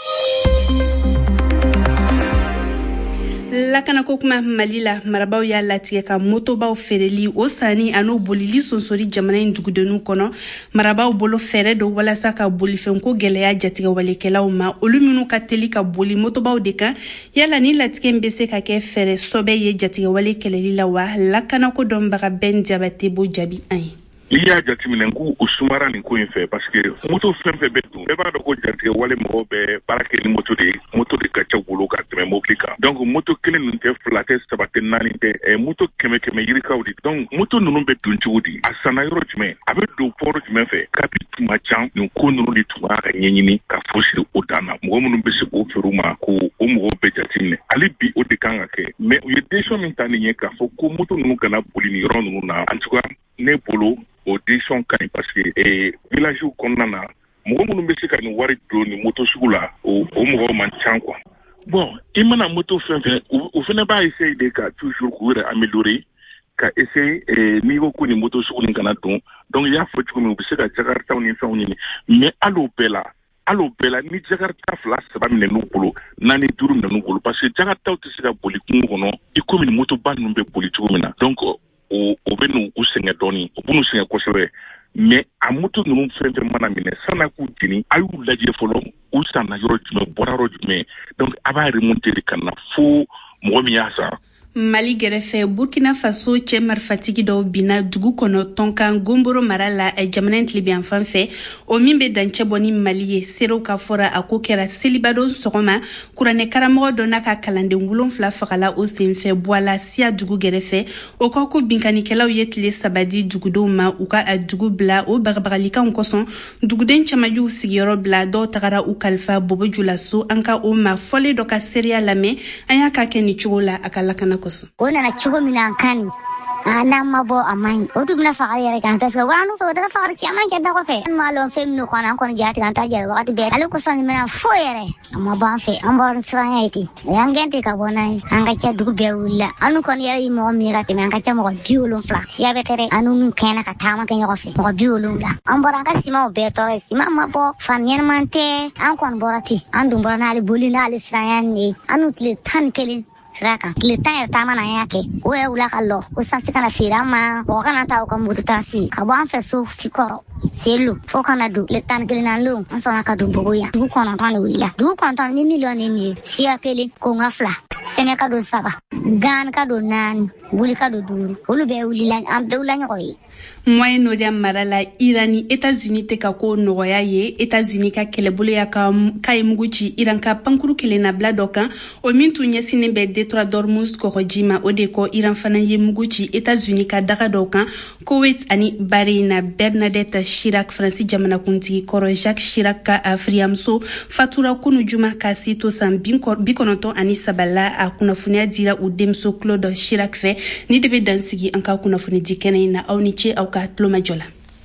Lakana kokuma malila marabao ya latie ka motoba fereli osani ano bolili sonsori jamana indugudenu kono marabao bolo fere do wala saka boli fenko geleya jatiga walekela uma oluminu ka teli ka boli motoba deka yala ni latike mbese ka ke fere sobe ye jatiga walekele lawa lakana ko domba ben diabate bo jabi ai Il y a des gens qui ont été fait parce que les motos sont faites. Les gens qui ont été fait moto de moto de kachagolo katme moklika. Donc moto kene nunte flatte sabate nanite e moto keme keme yirika odi. Donc moto nunu be tunchudi asana yoro jme abe do poro jme fe kapit machan nu ko nunu di tuwa ka nyenyini ka fosi odana mo nunu be se ko feruma ko o mo be jatine ali bi odi kanga ke mais ye desho mintani nye ka fo ko moto nunu kana bolini ron nunu na en tout cas ne polo audition kan parce que eh village où qu'on a mo mo mbesi kan wari do ni moto sugula o o mo man chan quoi bon imana moto fin fin ou fene ba essayer de ka toujours courir améliorer ka essayer eh niveau ko ni moto sugula kana don donc il y a faut que mo mbesi ka jakarta on fa on ni mais allo bela allo bela ni jakarta flash ba mine no polo nani duru na no polo parce que jakarta o tisika boli ko no i ko ni moto ba no be boli tumina donc o o benu usenga doni o bunu senga kosebe mais amuto nunu fenfe mana mine sana ku dini ayu laje folo usana yoro jume boraro jume donc aba remonter kana fo mo mi yasa Mali gerefe Burkina Faso Chemar Fatigi do bina dugu kono tonkan gomboro marala e jamanent libian fanfe o mimbe danche boni Mali sero ka fora akokera selibado sogoma kurane karamo do naka kalande ngulon fla fakala o senfe boala sia dugu gerefe o koko binkani kelaw yetle sabadi dugu do ma uka a dugu bla o barbaralika onkoson dugu den chamaju sigiro bla do tagara u kalfa bobo julaso anka o ma fole do ka seria lame anya ka keni chola akala kana Ona na chugo mina kani ana mabo amani otu bina fakaya kan pesa wanu so dara fakar chaman chada ko fe malo fem no kana kon jati kan tajar wakati be alu ko soni mina foyere amma ba fe ambor sranya iti yangente ka bonai anga cha dugu be wulla anu kon yari mo mi gati me anga cha mo biolo flax ya betere anu min kana ka tama kan yo fe mo biolo la ambor anga sima be to sima mabo fanyen mante an kon borati andu borana ali bolina ali sranya ni anu tle tan kele Sraka kilita tama na yake wewe ulakalo usasi kana firama wakana ta ukamutasi kabwan fesu fikoro selu fokana du letan kilina lu ansona ka du boya du kono tan wila du kono tan ni milioni ni sia kele ko ngafla sene ka du saba gan ka du nan buli ka du duru ulu be ulila am be ulanya koyi moyen nodia marala Irani États-Unis te ka ko noya ye États-Unis ka kelebolo ya ka kay muguchi Iran ka pankuru kelena bladokan o mintu nyesine be Detroit Dormus ko hojima odeko Iran fana ye muguchi États-Unis ka daga dokan Kuwait ani Bahrain Bernadette Chirac Francis jamana kunti koro Jacques Chirac ka Afriamso fatura kunu juma kasi to sam bikonoton ani sabala akuna funia dira u demso Claude Chirac fe ni debe dansigi anka kuna funi dikene na auniche au ka tloma jola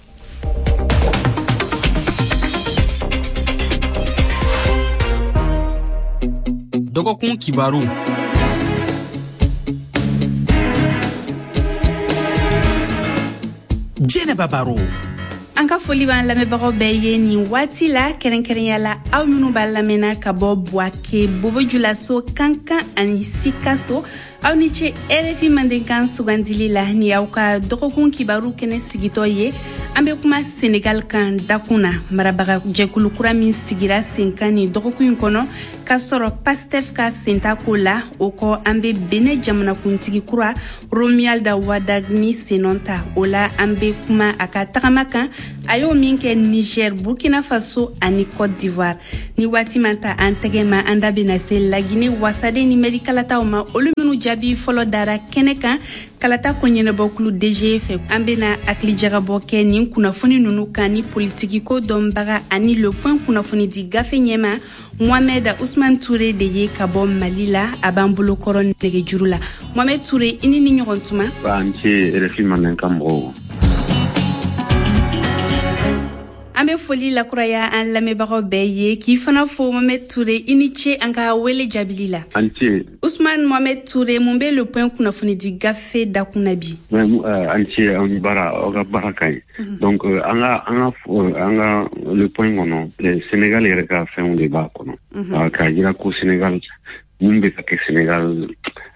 Dogokun kibaru Jeneba Baro Anka foli ban lamɛbagaw bɛɛ ye nin waati la kɛrɛnkɛrɛnya la aw minnu b'a lamɛnna ka bɔ Buake Bobo Julaso Kankan ani Sikaso aw ni ce R F I mandenkan sugandili la ni aw ka dɔgɔkun kibaru kɛnɛ sigitɔ ye an bɛ kuma Senegal kan dakuna marabaga jɛkulu kura min sigira senkan ni dɔgɔkun in kɔnɔ ka sɔrɔ Pastef ka sentako la o kɔ an bɛ Benin jamanakuntigi kura Romualda Wadagni senɔnta o la an bɛ kuma a ka tagama kan a y'o min kɛ Niger, Burkina Faso ani Côte d'Ivoire ni waati man ta an tɛgɛma an da bɛna se Laginɛ wasaden ni mɛrikalataw ma olu minnu jaabi fɔlɔ dara kɛnɛ kan kalata ko ɲɛnabɔkulu D G fɛ an bɛna hakili jagabɔ kɛ nin kunnafoni ninnu kan ni politiki ko dɔnbaga ani Le Point kunnafoni di gafe ɲɛma Mohamed Ousmane Touré de ye ka bɔ Mali la a b'an bolo kɔrɔ nɛgɛjuru la. Mohamed Touré i ni ni ɲɔgɔn tuma. An ce R F I mandenkan mɔgɔw. An bɛ foli lakuraya an lamɛnbagaw bɛɛ ye k'i fana fo Mohamed Touré i ni ce an ka wele jaabili la. An ce. Ousmane Mohamed Touré mun bɛ Le Point kunnafoni di gafe dakuna bi. An ce an ni baara aw ka baara ka ɲi. Donc an ka an ka an ka Le Point kɔnɔ Sénégal yɛrɛ ka fɛnw de b'a kɔnɔ. K'a jira ko Sénégal mun bɛ ka kɛ Sénégal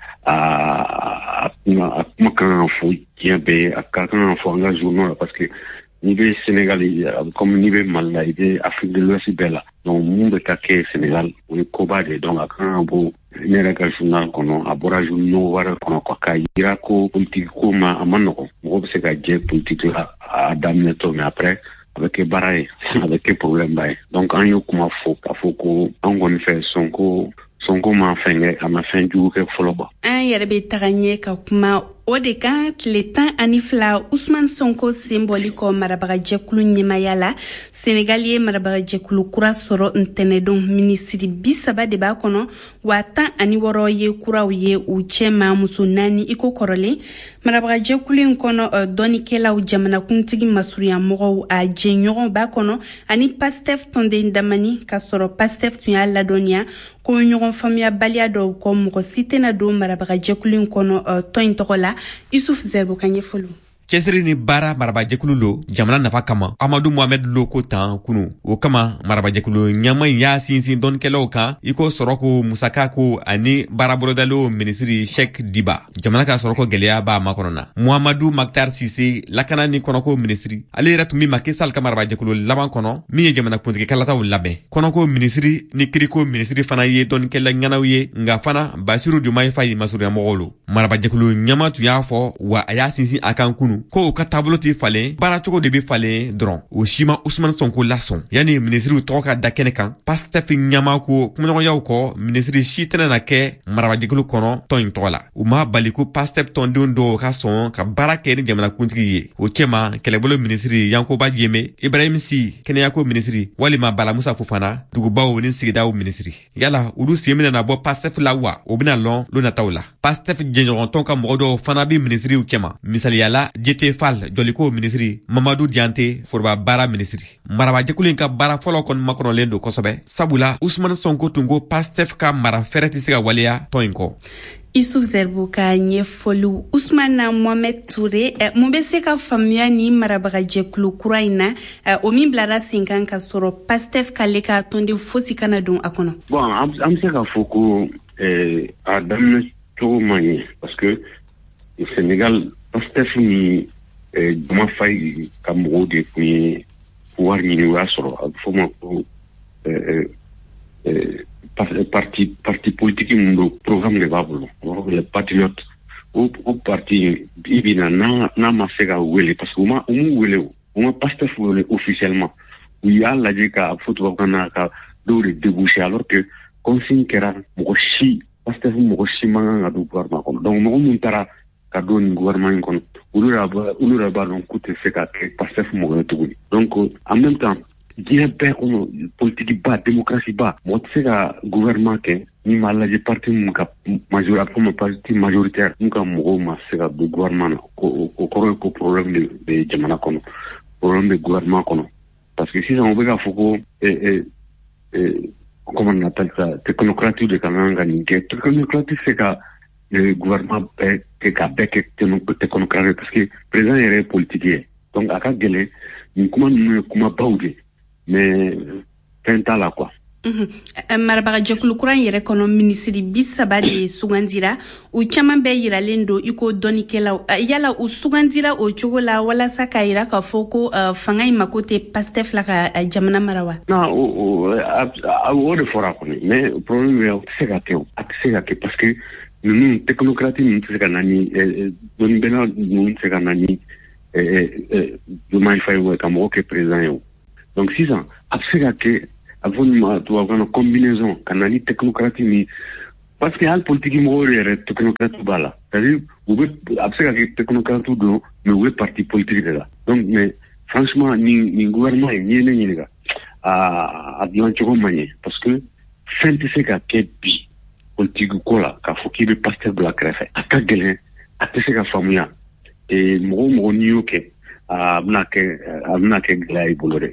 a kuma kan ka fɔ diɲɛ bɛɛ a ka kan ka fɔ an ka journaux la parce que ni bɛ Sénégal comme ni bɛ Mali la i bɛ Afrique de l'Ouest bɛɛ la donc mun bɛ ka kɛ Sénégal o ye koba de donc a kan ka bɔ ne yɛrɛ ka journal kɔnɔ a bɔra journaux wɛrɛ kɔnɔ quoi k'a jira ko politique ko ma a ma nɔgɔn mɔgɔ bɛ se ka jɛ politique la a daminɛtɔ mais après a bɛ kɛ baara ye a bɛ kɛ problème ba ye donc an y'o kuma fɔ k'a fɔ ko an kɔni fɛ Sonko Sonko ma fɛn kɛ a ma fɛn jugu kɛ fɔlɔ quoi. An yɛrɛ bɛ taga ɲɛ ka kuma o de kan tile tan ani fila Ousmane Sonko sen bɔli kɔ marabagajɛkulu ɲɛmaya la Senegal ye marabagajɛkulu kura sɔrɔ ntɛnɛdon minisiri bi saba de b'a kɔnɔ wa tan ani wɔɔrɔ ye kuraw ye u cɛma muso naani i ko kɔrɔlen marabagajɛkulu in kɔnɔ dɔnikɛlaw jamanakuntigi masurunyamɔgɔw a jɛɲɔgɔn b'a kɔnɔ ani Pastef tɔnden damani ka sɔrɔ Pastef tun y'a ladɔnniya ko ɲɔgɔn faamuyabaliya dɔw kɔ mɔgɔ si tɛna don marabagajɛkulu in kɔnɔ tɔn in tɔgɔ la Isuf Zerbo ka ɲɛfɔli. cɛsiri ni baara marabajɛkulu lo jamana nafa kama Amadu Mohamed lo ko tan kunu o kama marabajɛkulu ɲama y'a sinsin dɔnkɛlaw kan i ko sɔrɔko musaka ko ani baarabolodalo minisiri Cheikh Diba jamana ka sɔrɔko gɛlɛya b'a makɔnɔna Muhammadu Maktar Sise lakana ni kɔnɔko minisiri ale yɛrɛ tun bɛ Macky Sall ka marabajɛkulu laban kɔnɔ min ye jamana kuntigi kalataw labɛn kɔnɔko minisiri ni kiriko minisiri fana ye dɔnkɛla ɲanaw ye nga fana Basiru Diomaye Faye masurunyamɔgɔw lo marabajɛkulu ɲama tun y'a fɔ wa a y'a sinsin a kan kunu ko u ka taabolo tɛ falen baaracogo de bɛ falen dɔrɔn o si ma Ousmane Sonko lasɔn yanni minisiriw tɔgɔ ka da kɛnɛ kan Pastef ɲama ko kumaɲɔgɔnyaw kɔ minisiri si tɛna na kɛ marabajɛkulu kɔnɔ tɔn in tɔgɔ la u ma bali ko Pastef tɔndenw dɔw ka sɔn ka baara kɛ ni jamanakuntigi ye o cɛma kɛlɛbolo minisiri Yankoba Diémé Ibrahim Sy kɛnɛyako minisiri walima Bala Musa Fofana dugubaw ni sigidaw minisiri yala olu sen bɛna bɔ Pastef la wa o bɛna lɔn lo nataw la Pastef jɛɲɔgɔntɔn ka mɔgɔ dɔw fana bɛ minisiriw cɛma misaliyala Jete Fall Joliko minisiri Mamadou Diante Foroba baara minisiri marabajɛkulu in ka baara fɔlɔ kɔni makɔnɔlen don kosɛbɛ sabula Ousmane Sonko tun ko Pastef ka mara fɛrɛ tɛ se ka waleya tɔn in kɔ. Isuf Zerbo ka ɲɛfɔliw Ousmane Mohamed Touré mun bɛ se ka faamuya ni marabagajɛkulu kura in na o min bilara sen kan ka sɔrɔ Pastef k'ale ka tɔnden fosi kana don a kɔnɔ. Bon an bɛ se ka fɔ ko a daminɛ cogo man ɲɛ parce que Sénégal Pastef ni Diomaye Faye ka mɔgɔw de tun ye pouvoir ɲini o y'a sɔrɔ a bɛ fɔ ma ko parti parti politique min don programme de b'a bolo les patriotes o o parti i bina n'a n'a ma se ka wele parce que u ma u m'u wele o u ma Pastef wele officiellement u y'a lajɛ ka fɔ tubabukan na ka dɔw de déboucher alors que consigne kɛra mɔgɔ si Pastef mɔgɔ si man kan ka don gouvernement kɔnɔ donc mɔgɔ mun taara ka don nin gouvernement in kɔnɔ olu yɛrɛ b'a dɔn k'u tɛ se ka kɛ Pastef mɔgɔ ye tuguni donc en même temps diɲɛ bɛɛ kɔnɔ politique ba démocratie ba mɔgɔ tɛ se ka gouvernement kɛ ni m'a lajɛ parti mun ka majorité comme parti majoritaire mun ka mɔgɔw ma se ka don gouvernement na o kɔrɔ ye ko problème de de jamana kɔnɔ problème de gouvernement kɔnɔ parce que sisan o bɛ ka fɔ ko comment on appelle ça technocratie de kan kan ka nin kɛ technocratie se ka gouvernement bɛɛ kɛ ka bɛɛ kɛ technocratie parce que président yɛrɛ ye politique ye donc a ka gɛlɛn nin kuma ninnu ye kuma baw de mais fɛn t'a la quoi marabaga jɛkulu kura yɛrɛ kɔnɔ minisiri bi saba de sugandira u caman bɛɛ yiralen don i ko dɔnikɛlaw yala u sugandira o cogo la walasa k'a yira k'a fɔ ko fanga in mako tɛ pastef la ka jamana mara wa. non o de fɔra kɔni mais problème ye o tɛ se ka kɛ o a tɛ se ka kɛ parce que ninnu technocrate ninnu tɛ se ka na ni dɔnnibɛnna ninnu tɛ se ka na ni Diomaye Faye ka mɔgɔ kɛ président ye o donc sisan a bɛ se ka kɛ avant de avoir une combinaison canali technocratie ni parce que hal politique mo yere technocrate bala c'est-à-dire vous absolument technocrate do mais vous parti politique là donc mais franchement ni ni gouvernement ni ni ni ga a a bien choko manye parce que sente se ka kebi politique ko la ka foki be pasteur de la crève aka gelen atese ka famuya et mo mo ni yoke a mnake a mnake glay bolore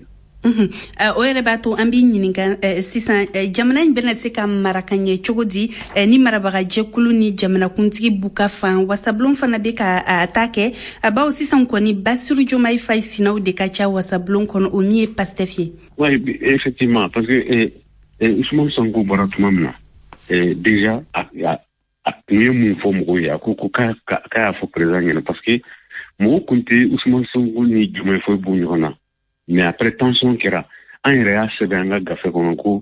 o yɛrɛ b'a to an b'i ɲininka sisan jamana in bɛna se ka mara ka ɲɛ cogo di ni marabaga jɛkulu ni jamanakuntigi b'u ka fan wasablon fana bɛ ka ta kɛ bawo sisan kɔni Basiru Diomaye Faye sinaw de ka ca wasablon kɔnɔ o min ye Pastef ye. Oui, effectivement, parce que Ousmane Sonko bɔra tuma min na déjà a tun ye mun fɔ mɔgɔw ye a ko ko k'a y'a fɔ président ɲɛna parce que mɔgɔw tun tɛ Ousmane Sonko ni Diomaye Faye bɔ ɲɔgɔn na. Mais après tension kɛra an yɛrɛ y'a sɛbɛn an ka gafe kɔnɔ ko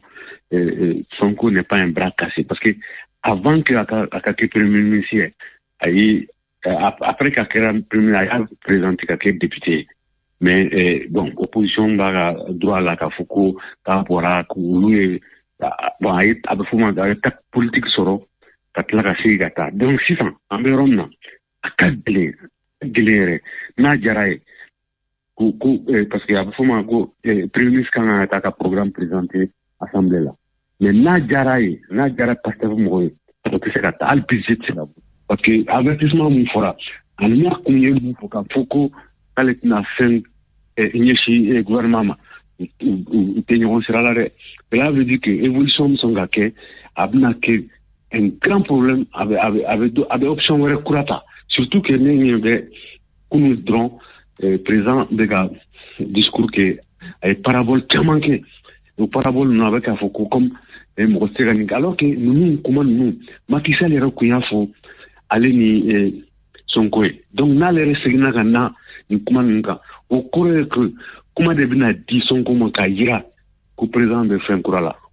Sonko n'est pas un bras cassé parce que avant que a ka kɛ premier ministre ayi après ka kɛra premier a y'a présenté ka kɛ député mais bon opposition b'a ka droit la ka fɔ ko k'a bɔra k'olu ye bon a ye a bɛ fɔ ma a ye ta politique sɔrɔ ka tila ka segin ka taa donc sisan an bɛ yɔrɔ min na a ka gɛlɛn gɛlɛn yɛrɛ n'a diyara ye ko ko parce que a bɛ fɔ ma ko premier ministre kan ka taa ka programme présenté assemblée la mais n'a diyara ye n'a diyara Pastef mɔgɔ ye o tɛ se ka taa hali budget tɛ se ka bɔ parce que avertissement mun fɔra ani n'a kun ye mun fɔ ka fɔ ko k'ale tɛna fɛn ɲɛsin gouvernement ma u tɛ ɲɔgɔn sira la dɛ cela veut dire que évolution min sɔn ka kɛ a bɛna kɛ un grand problème a bɛ a bɛ a bɛ a bɛ option wɛrɛ kura ta surtout que ne ɲɛ bɛ kunu dɔrɔn président bɛ ka discours kɛ a ye parabole caman kɛ o parabole ninnu a bɛ k'a fɔ ko comme mɔgɔ tɛ se ka nin kɛ alors que ninnu kuma ninnu Macky Sall yɛrɛ kun y'a fɔ ale ni Sonko ye donc n'ale yɛrɛ seginna ka na nin kuma ninnu kan o kɔrɔ ye que kuma de bɛna di Sonko ma k'a jira ko président bɛ fɛn kura la.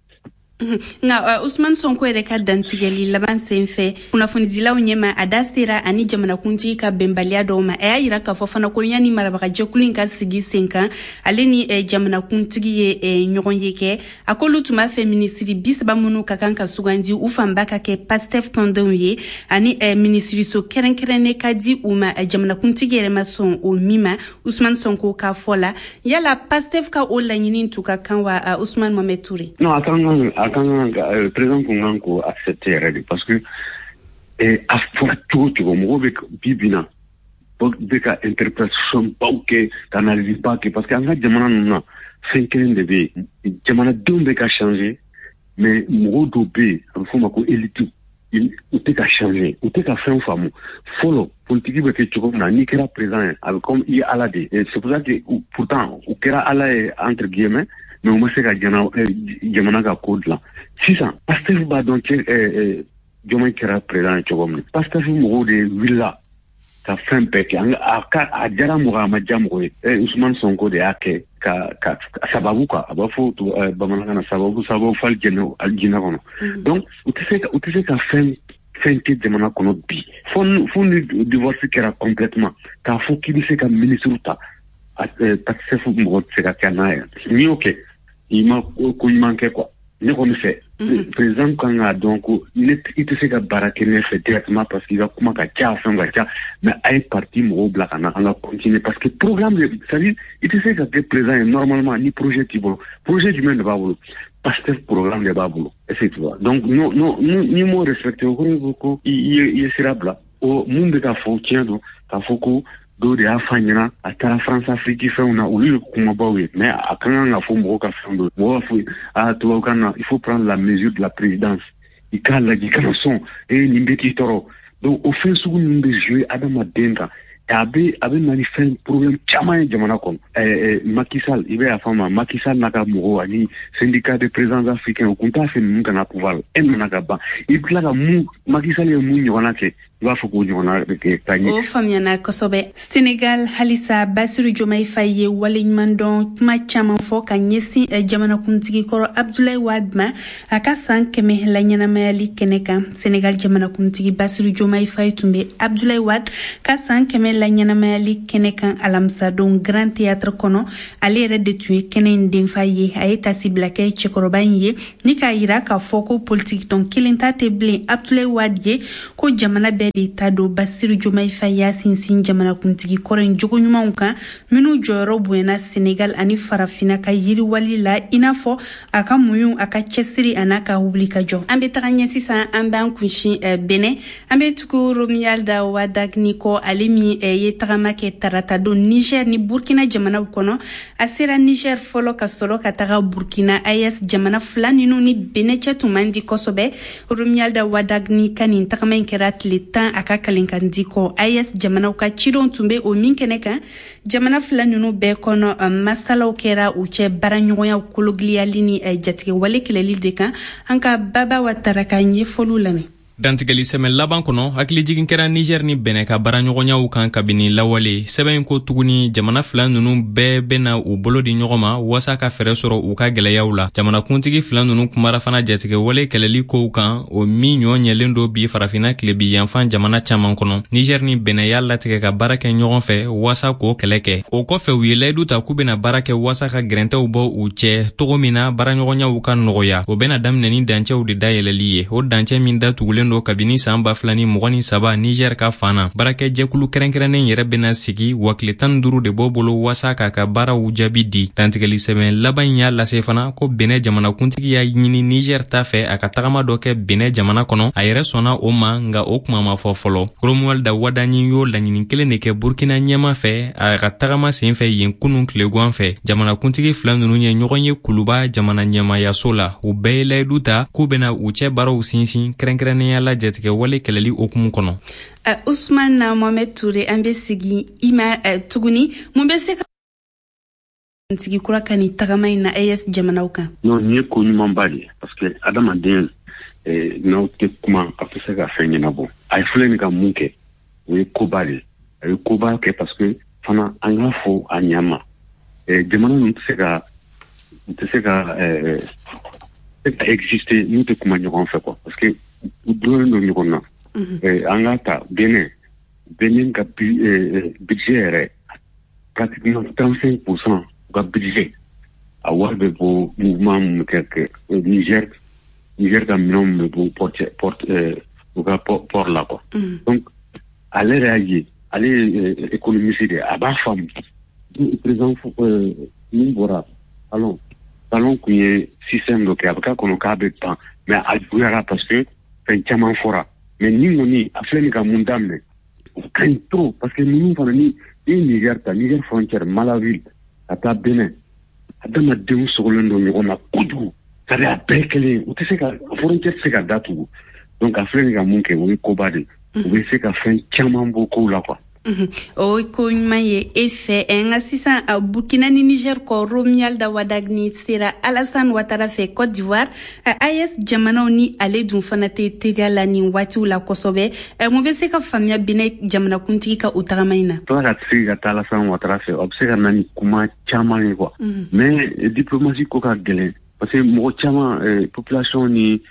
nga Ousmane Sonko yɛrɛ ka dantigɛli laban sen fɛ kunnafonidilaw ɲɛma a da sera ani jamanakuntigi ka bɛnbaliya dɔw ma a y'a yira k'a fɔ fana ko yanni marabaga jɛkulu in ka sigi sen kan ale ni jamanakuntigi ye ɲɔgɔn ye kɛ a k'olu tun b'a fɛ minisiri bi saba minnu ka kan ka sugandi u fanba ka kɛ Pastef tɔndenw ye ani minisiriso kɛrɛnkɛrɛnnen ka di u ma jamanakuntigi yɛrɛ ma sɔn o min ma Ousmane Sonko ka fɔ la yala Pastef ka o laɲini tun ka kan wa Ousmane Mohamed Touré? Non, attends, quand le président Konganko a accepté parce que a fɔra cogo cogo mɔgɔw bɛ bibina bɛ ka interprétation baw kɛ ka analyse baw kɛ parce que an ka jamana ninnu na fɛn kelen de bɛ yen jamanadenw bɛ ka changer mais mɔgɔw dɔw bɛ yen a bɛ fɔ o ma ko élite u tɛ ka changer u tɛ ka fɛn faamu fɔlɔ politique bɛ kɛ cogo min na n'i kɛra président ye a bɛ comme i ye ala de ye c'est pour ça que pourtant u kɛra ala ye entre guillemets mais u ma se ka jamana ka ko dilan sisan Pastef b'a dɔn cɛ Diomaye kɛra président ye cogo min na Pastef mɔgɔw de wulila ka fɛn bɛɛ kɛ a diyara mɔgɔ a ma diya mɔgɔ ye Ousmane Sonko de y'a kɛ ka ka sababu quoi a b'a fɔ bamanankan na sababu sababu fali jinɛ jinɛ kɔnɔ donc u tɛ se ka u tɛ se ka fɛn fɛn kɛ jamana kɔnɔ bi fo fo ni divorce kɛra complètement k'a fɔ k'i bɛ se ka ministre ta Pastef mɔgɔ tɛ se ka kɛ n'a ye n'i y'o kɛ i ma ko ɲuman kɛ quoi ne kɔni fɛ président kan k'a dɔn ko ne i tɛ se ka baara kɛ ne fɛ directement parce que i ka kuma ka ca fɛn ka ca mais a ye parti mɔgɔw bila ka na an ka continuer parce que programme de c'est-à-dire i tɛ se ka kɛ président ye normalement ni projet t'i bolo projet jumɛn de b'a bolo Pastef programme de b'a bolo est-ce que tu vois donc non non ni m'o respecté o kɔrɔ ko i ye sira bila o mun bɛ ka fɔ tiɲɛ don k'a fɔ ko dɔw de y'a f'a ɲɛna a taara France Afrique fɛnw na olu ye kumabaw ye mais a ka kan ka fɔ mɔgɔw ka fɛn dɔ mɔgɔw b'a fɔ a tubabukan na il faut prendre la mesure de la présidence i k'a lajɛ i kana sɔn ee nin bɛ k'i tɔɔrɔ donc o fɛn sugu ninnu bɛ jouer adamaden kan a bɛ a bɛ na ni fɛn problème caman ye jamana kɔnɔ ɛɛ Macky Sall i bɛ y'a faamu Macky Sall n'a ka mɔgɔw ani syndicat de présidents africains u kun t'a fɛ ninnu kana pouvoir la e nana ka ban i tila ka mun Macky Sall ye mun ɲɔgɔnna kɛ i b'a fɔ k'o ɲɔgɔnna bɛ kɛ ka ɲɛ. O faamuyana kosɛbɛ. Senegal halisa Bassirou Diomaye Faye ye waleɲuman dɔn kuma caman fɔ ka ɲɛsin jamanakuntigi kɔrɔ Abdoulaye Wade ma a ka san kɛmɛ la ɲɛnamayali kɛnɛ kan. Senegal jamanakuntigi Bassirou Diomaye Faye tun bɛ Abdoulaye Wade ka san kɛmɛ la ɲɛnamayali kɛnɛ kan alamisa don Grand Théâtre kɔnɔ. Ale yɛrɛ de tun ye kɛnɛ in denfa ye. A ye tasi bila kɛ cɛkɔrɔba in ye ni k'a yira k'a fɔ ko politique tɔn kelen ta tɛ bilen Abdoulaye Wade ye ko jamana bɛɛ de ta don Bassirou Diomaye Faye y'a sinsin jamanakuntigi kɔrɔ in jogo ɲumanw kan minnu jɔyɔrɔ bonyana Senegal ani farafina ka yiriwali la i n'a fɔ a ka muɲu a ka cɛsiri a n'a ka wuli ka jɔ. An bɛ taga ɲɛ sisan an b'an kunsin Benin an bɛ tugu Romualda Wadagni kɔ ale min ye tagama kɛ tarata don Niger ni Burkina jamanaw kɔnɔ a sera Niger fɔlɔ ka sɔrɔ ka taga Burkina A E S jamana fila ninnu ni Benin cɛ tun man di kosɛbɛ. Romualda Wadagni ka nin tagama in kɛra tile tan a ka kalenkandi kɔ. A E S jamanaw ka cidenw tun bɛ o min kɛnɛ kan jamana fila ninnu bɛɛ kɔnɔ masalaw kɛra u cɛ baaraɲɔgɔnyaw kologiliyali ni jatigɛ wale kɛlɛli de kan. An ka Baba Watara ka ɲɛfɔliw lamɛn. dantigɛli sɛmɛ laban kɔnɔ hakilijigin kɛra Niger ni Benin ka baaraɲɔgɔnyaw kan kabini lawale. Sɛbɛn ko tuguni jamana fila ninnu bɛɛ bɛna u bolo di ɲɔgɔn ma wasa ka fɛrɛ sɔrɔ u ka gɛlɛyaw la. Jamanakuntigi fila ninnu kumara fana jatigɛ wale kɛlɛli kow kan o min ɲɔ ɲɛlen do bi farafina tilebi yanfan jamana caman kɔnɔ. Niger ni Benin y'a latigɛ ka baara kɛ ɲɔgɔn fɛ wasa k'o kɛlɛ kɛ. O kɔfɛ u ye layidu ta k'u bɛna baara kɛ wasa ka gɛrɛntɛw bɔ u cɛ togo min na baaraɲɔgɔnyaw ka nɔgɔya. O bɛna daminɛ ni dancɛw de dayɛlɛli ye. O dancɛ min datugulen do kabini san ba fila ni mɔgɔ ni saba Niger ka fana. Baarakɛjɛkulu kɛrɛnkɛrɛnnen yɛrɛ bɛna sigi wa tile tan ni duuru de b'o bolo wasa k'a ka baaraw jaabi di. Dantigɛli sɛbɛn laban in y'a lase fana ko Benin jamanakuntigi y'a ɲini Niger ta fɛ a ka tagama dɔ kɛ Benin jamana kɔnɔ. A yɛrɛ sɔnna o ma nka o kuma ma fɔ fɔlɔ. Romualda Wadagni y'o laɲini kelen de kɛ Burkina ɲɛma fɛ a ka tagama sen fɛ yen kunun tileguan fɛ. Jamanakuntigi fila ninnu ye ɲɔgɔn ye Kuluba jamana ɲɛmayaso la. U bɛɛ ye layidu ta k'u bɛna u cɛ baaraw sinsin kɛrɛnkɛrɛnnenya la jatigɛ wale kɛlɛli okumu kɔnɔ. Uh, Ousmane na Mohamed Touré an bɛ sigi ima uh, tuguni mun bɛ se ka tigi kura ka ni tagama in na A E S jamanaw kan. Non ni ye ko ɲumanba de parce que adamaden eh, n'aw tɛ kuma a tɛ se ka fɛn ɲɛnabɔ. A ye filɛ nin ka mun kɛ o ye koba de a ye koba kɛ parce que fana an k'a fɔ a ɲama eh, jamana ninnu tɛ se ka tɛ se ka eh, ka exister n'u tɛ kuma ɲɔgɔn fɛ quoi parce que u dɔnnen don ɲɔgɔn na. An ka ta Benin Benin ka budget yɛrɛ pratiquement trente-cinq pour cent ka budget a wari bɛ bɔ mouvement mun kɛ kɛ Niger Niger ka minɛnw bɛ bɔ porte porte u ka port la quoi. Donc ale yɛrɛ y'a ye ale ye économiste de a b'a faamu président min bɔra salon salon kun ye système dɔ kɛ a bɛ k'a kɔnɔ k'a bɛ ban mais a juguyara parce que fɛn caman fɔra. Mais ni kɔni a filɛ nin ka mun daminɛ o ka ɲi trop parce que ninnu fana ni ni Niger ta Niger frontière Malaville ka taa Benin adamadenw sogolen don ɲɔgɔn na kojugu c'est-à-dire a bɛɛ kelen u tɛ se ka frontière tɛ se ka datugu donc a filɛ nin ka mun kɛ o ye koba de u bɛ se ka fɛn caman bɔ kow la quoi. O ko ɲuman ye e fɛ nka sisan Burkina ni Niger kɔ Romualda Wadagni sera Alassane Ouattara fɛ Côte d'Ivoire A E S jamanaw ni ale dun fana tɛ tɛgɛ la nin waatiw la kosɛbɛ mun bɛ se ka faamuya Benin jamanakuntigi ka o tagama in na. Tɔgɔ ka se ka taa Alassane Ouattara fɛ o bɛ se ka na ni kuma caman ye quoi mais diplomatie ko ka gɛlɛn parce que mɔgɔ caman population ni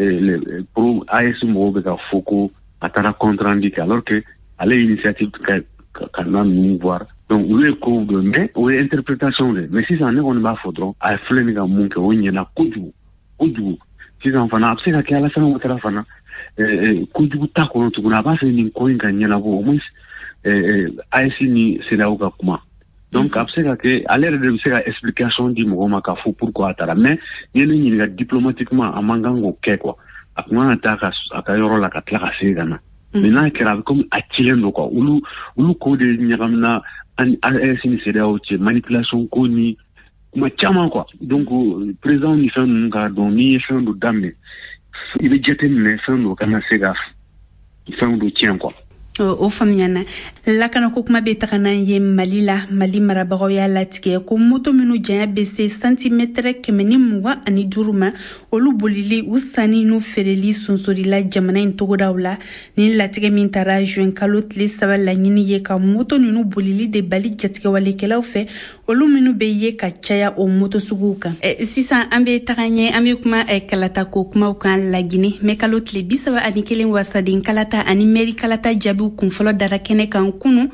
pro A E S mɔgɔw bɛ ka fɔ ko a taara compte rendu kɛ alors que ale initiative ka ka na ninnu voir donc olu ye kow dɔn mais o ye interprétation de mais sisan ne kɔni b'a fɔ dɔrɔn a ye filɛ nin ka mun kɛ o ɲɛna kojugu kojugu sisan fana a bɛ se ka kɛ Alassane Ouattara fana kojugu t'a kɔnɔ tuguni a b'a fɛ nin ko in ka ɲɛnabɔ au moins A E S ni C E D E A O ka kuma donc a bɛ se ka kɛ ale yɛrɛ de bɛ se ka explication di mɔgɔw ma k'a fɔ pourquoi a taara mais n'i ye ne ɲininka diplomatiquement a man kan k'o kɛ quoi a kun kan ka taa a ka yɔrɔ la ka tila ka segin ka na. Mais n'a kɛra a bɛ komi a cilen don quoi olu olu ko de ɲagamina ani A E S ni C E D E A O cɛ manipulation ko ni kuma caman quoi donc président ni fɛn ninnu k'a dɔn n'i ye fɛn dɔ daminɛ i bɛ jateminɛ fɛn dɔ kana se ka fɛn dɔ tiɲɛ quoi. o famiyana lakana ko kuma be tagana ye Mali la Mali marabagaw ya latigɛ ko moto minnu janya be se santimètre kɛmɛ ni mugan ani duuru ma olu bolili u sanni n'u feereli sonsori la jamana in togodaw la ni latigɛ min tara juin kalo tile saba laɲini ye ka moto ninnu bolili de bali jatigɛwalekɛlaw fɛ olu minnu be ye ka caya o moto suguw kan eh, sisan an be taga ɲɛ an be kuma eh, kalata ko kumaw kan Lagine me kalo tile bi saba ani kelen wasaden kalata ani meri kalata jaabiw kunfɔlɔ dara kɛnɛ kan kunu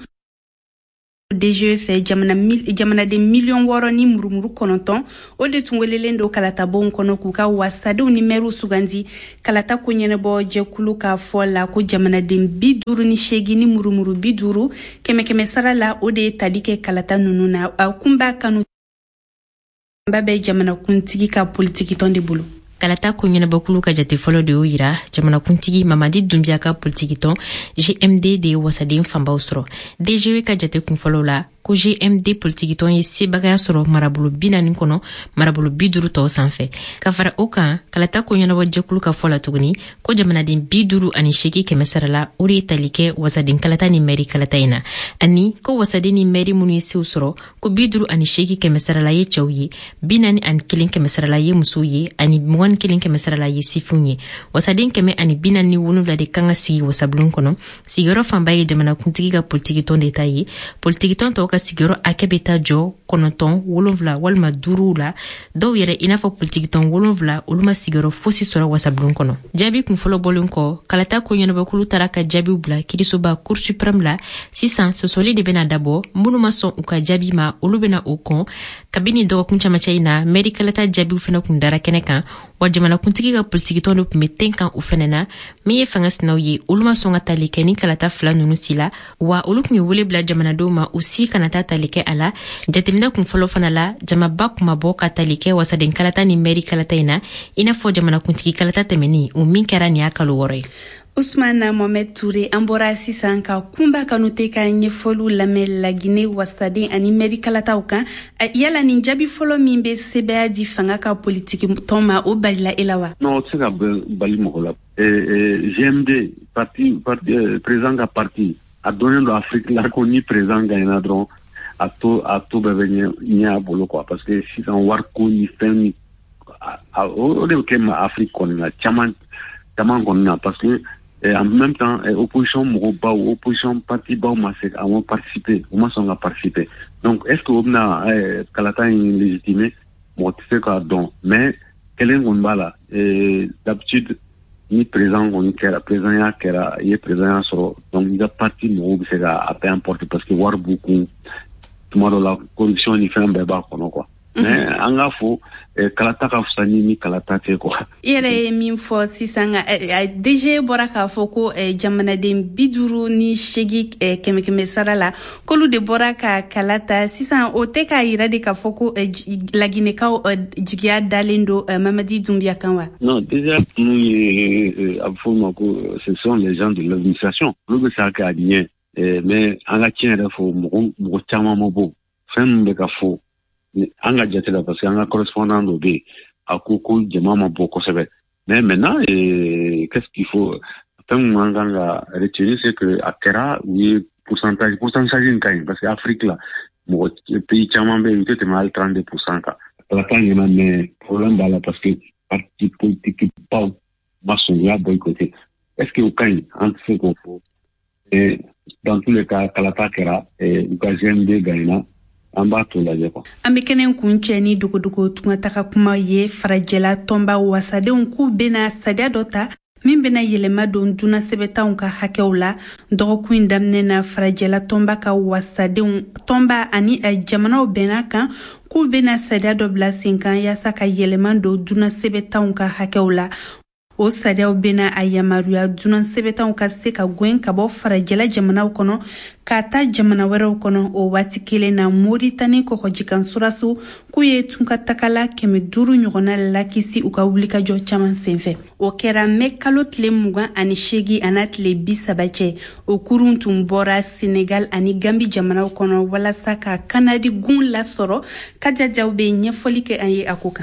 D G E fɛ jamana mil, jamana de million wɔɔrɔ ni murumuru kɔnɔntɔn o de tun welelen do kalata bon kɔnɔ k'u ka wasadenw ni mɛriw sugandi kalata ko ɲɛnɛbɔ jɛkulu k'a fɔ la ko jamanaden bi duuru ni seegin ni murumuru bi duuru kɛmɛ kɛmɛ sara la o de ye tali kɛ kalata ninnu na a kunba kanu ba bɛ jamanakuntigi ka politiki tɔn de bolo. Kalata ko ɲɛnabɔkulu ka jate fɔlɔ de y'o yira jamanakuntigi Mamadi Dunbiya ka politiki tɔn G M D de ye wasaden fanbaw sɔrɔ. D G E ka jate kunfɔlɔw la ko G M D politiki tɔn ye sebagaya sɔrɔ marabolo bi naani kɔnɔ marabolo bi duuru tɔw sanfɛ. Ka fara o kan kalata ko ɲɛnabɔ jɛkulu ka fɔ la tuguni ko jamanaden bi duuru ani seegin kɛmɛ sara la o de ye tali kɛ wasaden kalata ni mɛri kalata in na ani ko wasaden ni mɛri minnu ye sew sɔrɔ ko bi duuru ani seegin kɛmɛ sara la ye cɛw ye bi naani ani kelen kɛmɛ sara la ye musow ye ani mugan ni kelen kɛmɛ sara la ye sifinw ye. Wasaden kɛmɛ ani bi naani ni wolonwula de kan ka sigi wasabulon kɔnɔ sigiyɔrɔ fanba ye jamanakuntigi ka politiki tɔn de ta ye. Politiki tɔn tɔw ka sigiyɔrɔ hakɛ bɛ taa jɔ kɔnɔntɔn wolonwula walima duuru la dɔw yɛrɛ i n'a fɔ politiki tɔn wolonwula olu ma sigiyɔrɔ fosi sɔrɔ wasabulon kɔnɔ. Jaabi kunfɔlɔ bɔlen kɔ kalata ko ɲɛnabɔkulu taara ka jaabiw bila kirisoba Cour suprême la sisan sɔsɔli de bɛna dabɔ minnu ma sɔn u ka jaabi ma olu bɛna o kɔn kabini dɔgɔkun camacɛ in na mɛri kalata jaabiw fana kun dara kɛnɛ kan wa jamanakuntigi ka politiki tɔn de tun bɛ ten kan u fana na min ye fanga sinaw ye olu ma sɔn ka tali kɛ ni kalata fila ninnu si la wa olu tun ye wele bila jamanadenw ma u si kana taa tali kɛ a la. Jateminɛ kunfɔlɔ fana la jamaba kuma bɔ ka tali kɛ wasaden kalata ni mɛri kalata in na i n'a fɔ jamanakuntigi kalata tɛmɛni o min kɛra nin y'a kalo wɔɔrɔ ye. Ousmane Mohamed Touré an bɔra sisan ka kunba kanu tɛ ka ɲɛfɔliw lamɛn Lagine wasaden ani mɛri kalataw kan yala nin jaabi fɔlɔ min bɛ sɛbɛya di fanga ka politiki tɔn ma o balila e la wa? Non, o tɛ se ka bali mɔgɔ la. G M D parti président ka parti a dɔnnen don Afrique la ko ni président gagnera dɔrɔn a to a to bɛɛ bɛ ɲɛ a bolo quoi parce que sisan wariko ni fɛn ni o de bɛ kɛ ma Afrique kɔni na caman caman kɔni na parce que en même temps opposition mɔgɔ baw opposition parti baw ma se a ma participer o ma sɔn ka participer donc est ce que o bɛna kalata in légitimer mɔgɔ tɛ se k'a dɔn mais kelen kɔni b'a la d'habitude ni président kɔni kɛra président ya kɛra i ye président ya sɔrɔ donc i ka parti mɔgɔw bɛ se ka a peu importe parce que wari b'u kun tuma dɔ la corruption ni fɛn bɛɛ b'a kɔnɔ quoi. Mais an ka fɔ kalata ka fisa ni kalata tɛ quoi. I yɛrɛ ye min fɔ sisan D G bɔra k'a fɔ ko jamanaden bi duuru ni seegin kɛmɛ kɛmɛ sara la k'olu de bɔra ka kalata sisan o tɛ k'a yira de k'a fɔ ko Laginekaw jigiya dalen don Mamadi Dunbiya kan wa? Non, déjà nous ye a bɛ fɔ ma ko ce sont les gens de l'administration olu bɛ se ka kɛ a ɲɛ mais an ka tiɲɛ yɛrɛ fɔ mɔgɔ mɔgɔ caman ma bɔ fɛn min bɛ ka fɔ an ka jate la parce que an ka correspondant dɔ bɛ yen a ko ko jama ma bɔ kosɛbɛ mais maintenant qu'est-ce qu'il faut fɛn min an kan ka retenir c'est que a kɛra u ye pourcentage pourcentage in ka ɲi parce que Afrique la mɔgɔ pays caman bɛ yen u tɛ tɛmɛ hali trente-deux pour cent kan kalata ɲɛna mais problème b'a la parce que parti politique baw ma sɔn u y'a boycotté est-ce que o ka ɲi an tɛ se k'o fɔ et dans tous les cas kalata kɛra u ka G M D gagnera an b'a to lajɛ quoi. An bɛ kɛnɛ kun cɛ ni dogodogo tunga kuma ye farajɛla tɔnba wasadenw k'u bɛna sariya dɔ ta min bɛna yɛlɛma don duna sɛbɛtanw ka hakɛw la dɔgɔkun in daminɛ na farajɛla tɔnba ka wasadenw tɔnba ani jamanaw bɛnna kan k'u bɛna sariya dɔ bila sen kan yaasa ka yɛlɛma don duna sɛbɛtanw ka hakɛw la. O sariyaw bɛna a yamaruya dunan sɛbɛtanw ka se ka gɛn ka bɔ farajɛla jamanaw kɔnɔ ka taa jamana wɛrɛw kɔnɔ o waati kelen na Moritani kɔkɔjikan suraso k'u ye tunkatagala kɛmɛ duuru ɲɔgɔnna lakisi u ka wulikajɔ caman senfɛ. O kɛra mɛ kalo tile mugan ani seegin ana tile bi saba cɛ o kurun tun bɔra Senegal ani Gambi jamanaw kɔnɔ walasa ka Kanadi gun lasɔrɔ. Kajajaw bɛ ɲɛfɔli kɛ an ye a ko kan.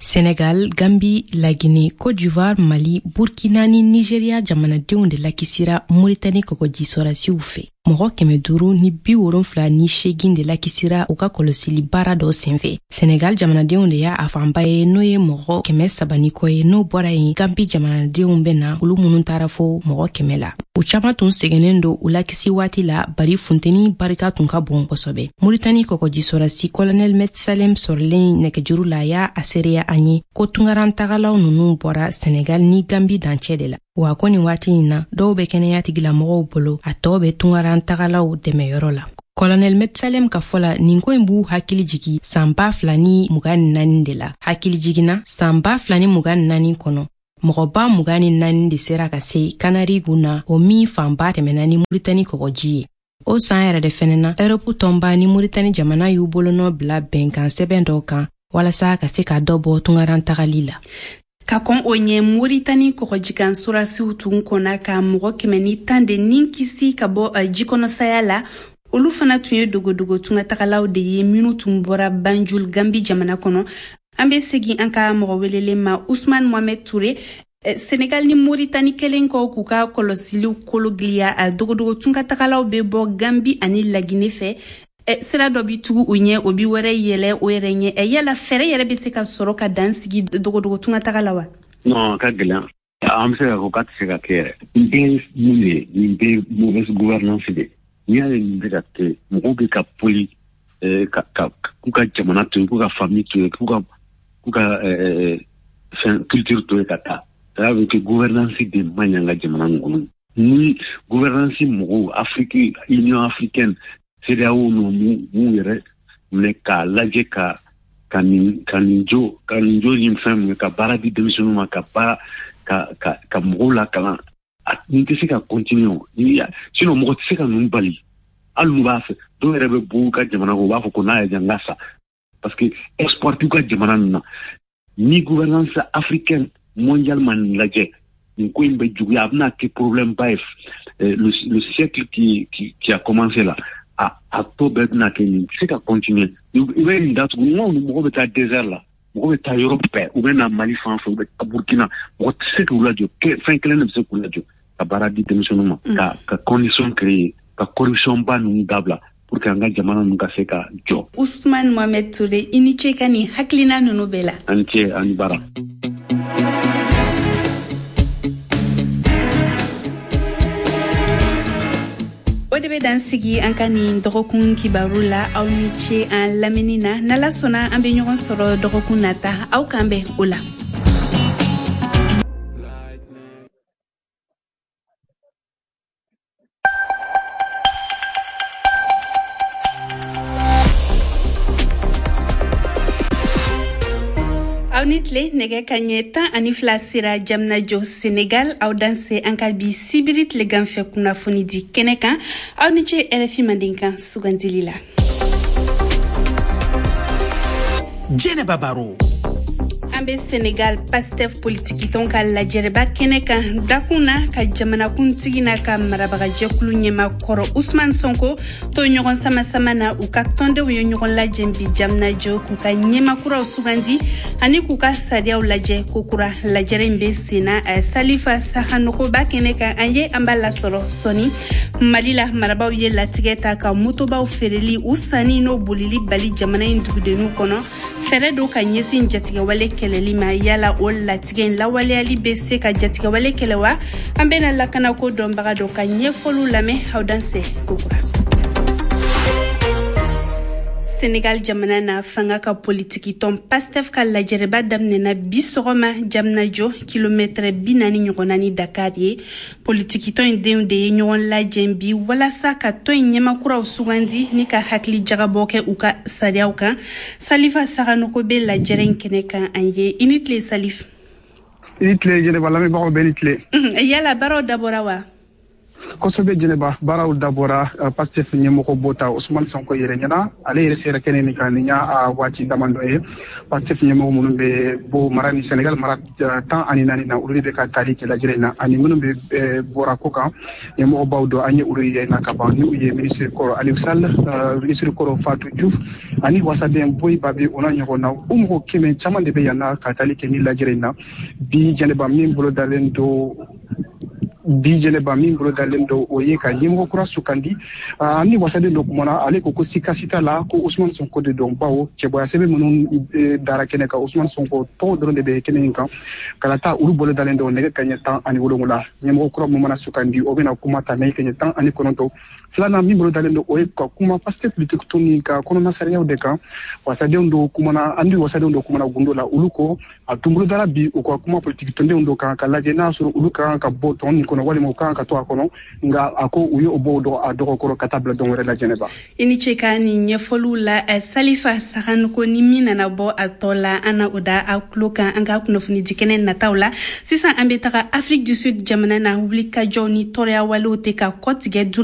Senegal, Gambie, la Guinée, Côte d'Ivoire, Mali, Burkina ni Nigeria jamanadenw de lakisira Mauritanie kɔgɔjisorasiw fɛ. Mɔgɔ kɛmɛ duuru ni bi wolonfila ni seegin de lakisira u ka kɔlɔsili baara dɔ senfɛ. Senegal jamanadenw de y'a a fanba ye n'o ye mɔgɔ kɛmɛ saba ni kɔ ye n'o bɔra yen Gambie jamanadenw bɛna olu minnu taara fo mɔgɔ kɛmɛ la. U caman tun sɛgɛnnen don u lakisi waati la bari funteni barika tun ka bon kosɛbɛ. Mauritanie kɔgɔjisorasi Colonel Met Salem sɔrɔlen nɛgɛjuru la y'a a seereya an ye ko tungarantagalaw ninnu bɔra Senegal ni Gambie dancɛ de la. Wa ko nin waati in na dɔw bɛ kɛnɛya tigilamɔgɔw bolo a tɔw bɛ tungarantagalaw dɛmɛyɔrɔ la. Colonel Met Salem ka fɔ la nin ko in b'u hakili jigi san ba fila ni mugan ni naani de la. Hakili jiginna san ba fila ni mugan ni naani kɔnɔ mɔgɔba mugan ni naani de sera ka se Kanarigu na o min fanba tɛmɛna ni Mauritanie kɔgɔji ye. O san yɛrɛ de fɛnɛ na Europe tɔnba ni Mauritanie jamana y'u bolonɔ bila bɛnkan sɛbɛn dɔw kan walasa ka se ka dɔ bɔ tungarantagali la. Ka kɔn o ɲɛ Mauritanie kɔgɔjikan surasiw tun kɔnna ka mɔgɔ kɛmɛ ni tan de nin kisi ka bɔ uh, jikɔnɔsaya la. Olu fana tun ye dogodogo tungatagalaw de ye minnu tun bɔra Banjul Gambie jamana kɔnɔ. An bɛ segin an ka mɔgɔ welelen ma Ousmane Mohamed Touré. Eh, Senegal ni Mauritanie kelen kɔ k'u ka kɔlɔsiliw kologiliya uh, dogodogo tungatagalaw bɛ bɔ Gambie ani La Guinée fɛ. Eh, sira dɔ bi tugu u ɲɛ o bi wɛrɛ yɛlɛ o yɛrɛ ɲɛ eh, yala fɛrɛ yɛrɛ bɛ se ka sɔrɔ ka dan sigi dogodogo tungataga la wa? Non, ka gɛlɛn. An bɛ se ka fɔ k'a tɛ se ka kɛ yɛrɛ. Nin bɛɛ mun ye nin bɛɛ mauvaise gouvernance de. N'i y'a ye nin bɛ ka kɛ mɔgɔw bɛ ka poli eh, ka ka k'u ka jamana to yen k'u ka famille to yen k'u ka k'u ka eh, fɛn culture to yen ka taa. Ça veut dire que gouvernance de man ɲi an ka jamana in kɔnɔ. Ni gouvernance mɔgɔw Afrique Union africaine C D A O no mu mu yɛrɛ minɛ k'a lajɛ ka ka nin ka nin jo ka nin jo nin fɛn minɛ ka baara di denmisɛnninw ma ka baara ka ka ka mɔgɔw lakalan a nin tɛ se ka continuer ni sinon mɔgɔ tɛ se ka ninnu bali hali n'u b'a fɛ dɔw yɛrɛ bɛ bɔ u ka jamana kɔ u b'a fɔ ko n'a yɛ jan ka sa parce que export u ka jamana ninnu na ni gouvernance africaine mondiale ma nin lajɛ nin ko in bɛ juguya a bɛna kɛ problème ba ye le le siècle qui qui qui a commencé là. A a to bɛɛ bɛna kɛ nin se ka continuer i bɛ nin datugu n ko mɔgɔ bɛ taa désert la mɔgɔ bɛ taa yɔrɔ bɛɛ u bɛ na Mali fan fɛ u bɛ taa Burkina mɔgɔ tɛ se k'u lajɔ fɛn kelen de bɛ se k'u lajɔ ka baara di denmisɛnninw ma ka ka condition créer ka corruption ba ninnu dabila pour que an ka jamana ninnu ka se ka jɔ. Ousmane Mohamed Touré i ni ce ka nin hakilina ninnu bɛɛ la. A ni ce a ni baara. O de bɛ dan sigi an ka nin dɔgɔkun kibaru la aw ni ce an lamɛnni na n'Ala sɔnna an bɛ ɲɔgɔn sɔrɔ dɔgɔkun nata aw k'an bɛn o la. Aw ni tile nɛgɛ ka ɲɛ tan ani fila sera jamana jɔ Senegal aw danse an ka bi sibiri tileganfɛ kunnafoni di kɛnɛ kan aw ni ce R F I Mandenkan sugandili la. Jɛnɛba Baro. An bɛ Senegal Pastef politiki tɔn ka lajɛrɛba kɛnɛ kan dakun na ka jamanakuntigi n'a ka marabagajɛkulu ɲɛmakɔrɔ Ousmane Sonko to ɲɔgɔn sama-sama na u ka tɔndenw ye ɲɔgɔn lajɛ bi jamana jɔ k'u ka ɲɛmakuraw sugandi ani k'u ka sariyaw lajɛ ko kura lajɛrɛ in bɛ sen na Salifa Sahanɔgɔba kɛnɛ kan an ye an b'a lasɔrɔ sɔni Mali la marabaw ye latigɛ ta ka motobaw feereli u sanni n'o bolili bali jamana in dugudenw kɔnɔ fɛrɛ do ka ɲɛsin jatigɛwale kɛlɛli ma yala o latigɛ in lawaleyali bɛ se ka jatigɛwale kɛlɛ wa an bɛna lakana ko dɔnbaga dɔ ka ɲɛfɔliw lamɛn aw danse kokura. Senegal jamana na fanga ka politiki tɔn Pastef ka lajɛrɛba daminɛna bi sɔgɔma jamana jɔ kilomɛtɛrɛ bi naani ɲɔgɔnna ni Dakar ye politiki tɔn in denw de ye ɲɔgɔn lajɛ bi walasa ka tɔn in ɲɛmakuraw sugandi ni ka hakili jagabɔ kɛ u ka sariyaw kan. Salifa Sahanɔgɔ bɛ lajɛrɛ in kɛnɛ kan an ye i ni tile Salif. I ni tile Jɛnɛba lamɛnbagaw bɛɛ ni tile. Yala baaraw dabɔra wa? kosɛbɛ jɛnɛba baaraw dabɔra pastef ɲɛmɔgɔ bota Ousmane Sonko yɛrɛ ɲɛna ale yɛrɛ sera kɛnɛ nin kan nin y'a waati damadɔ ye pastef ɲɛmɔgɔ minnu bɛ bɔ mara ni Senegal mara tan ani naani na olu de bɛ ka taali kɛ lajɛrɛ in na ani minnu bɛ bɔra ko kan ɲɛmɔgɔ baw dɔ an ye olu ye na ka ban ni u ye ministre kɔrɔ Aliou Sall ministre kɔrɔ Fatou Diouf ani wasaden Boyi Babe o n'a ɲɔgɔn na o mɔgɔ kɛmɛ caman de bɛ yan na ka taali kɛ ni lajɛrɛ in na bi jɛnɛba min bolo dalen do bi jɛnɛba min bolo dalen do o ye ka ɲɛmɔgɔ kura sugandi ani wasaden dɔ kumana ale ko ko sikasita la ko Ousmane Sonko de don bawo cɛbɔya sɛbɛn minnu dara kɛnɛ kan Ousmane Sonko tɔgɔ dɔrɔn de bɛ kɛnɛ in kan kala taa olu bolo dalen do nɛgɛ kaɲɛ tan ani wolonwula ɲɛmɔgɔ kura min mana sugandi o bɛna kuma ta nɛgɛ kaɲɛ tan ani kɔnɔntɔn filanan min bolo dalen do o ye ka kuma pastef politique tɔn nin ka kɔnɔna sariyaw de kan wasadenw do kumana ani wasadenw do kumana gundo la olu ko a tun bolo dara bi u ka kuma politique tɔndenw do kan ka lajɛ n'a sɔrɔ olu kan ka bɔ tɔn nin kɔnɔ walima u kan ka to a kɔnɔ nka a ko u ye o bɔ dɔgɔ a dɔgɔkɔrɔ ka taa bila dɔn wɛrɛ la jɛnɛba i ni ce ka nin ɲɛfɔliw la Salifa Sagani ko ni min nana bɔ a tɔ la an na o da a tulo kan an ka kunnafoni di kɛnɛ nataw la sisan an bɛ taga Afrique du Sud jamana na wuli ka jɔ ni tɔɔrɔya walew tɛ ka kɔtigɛ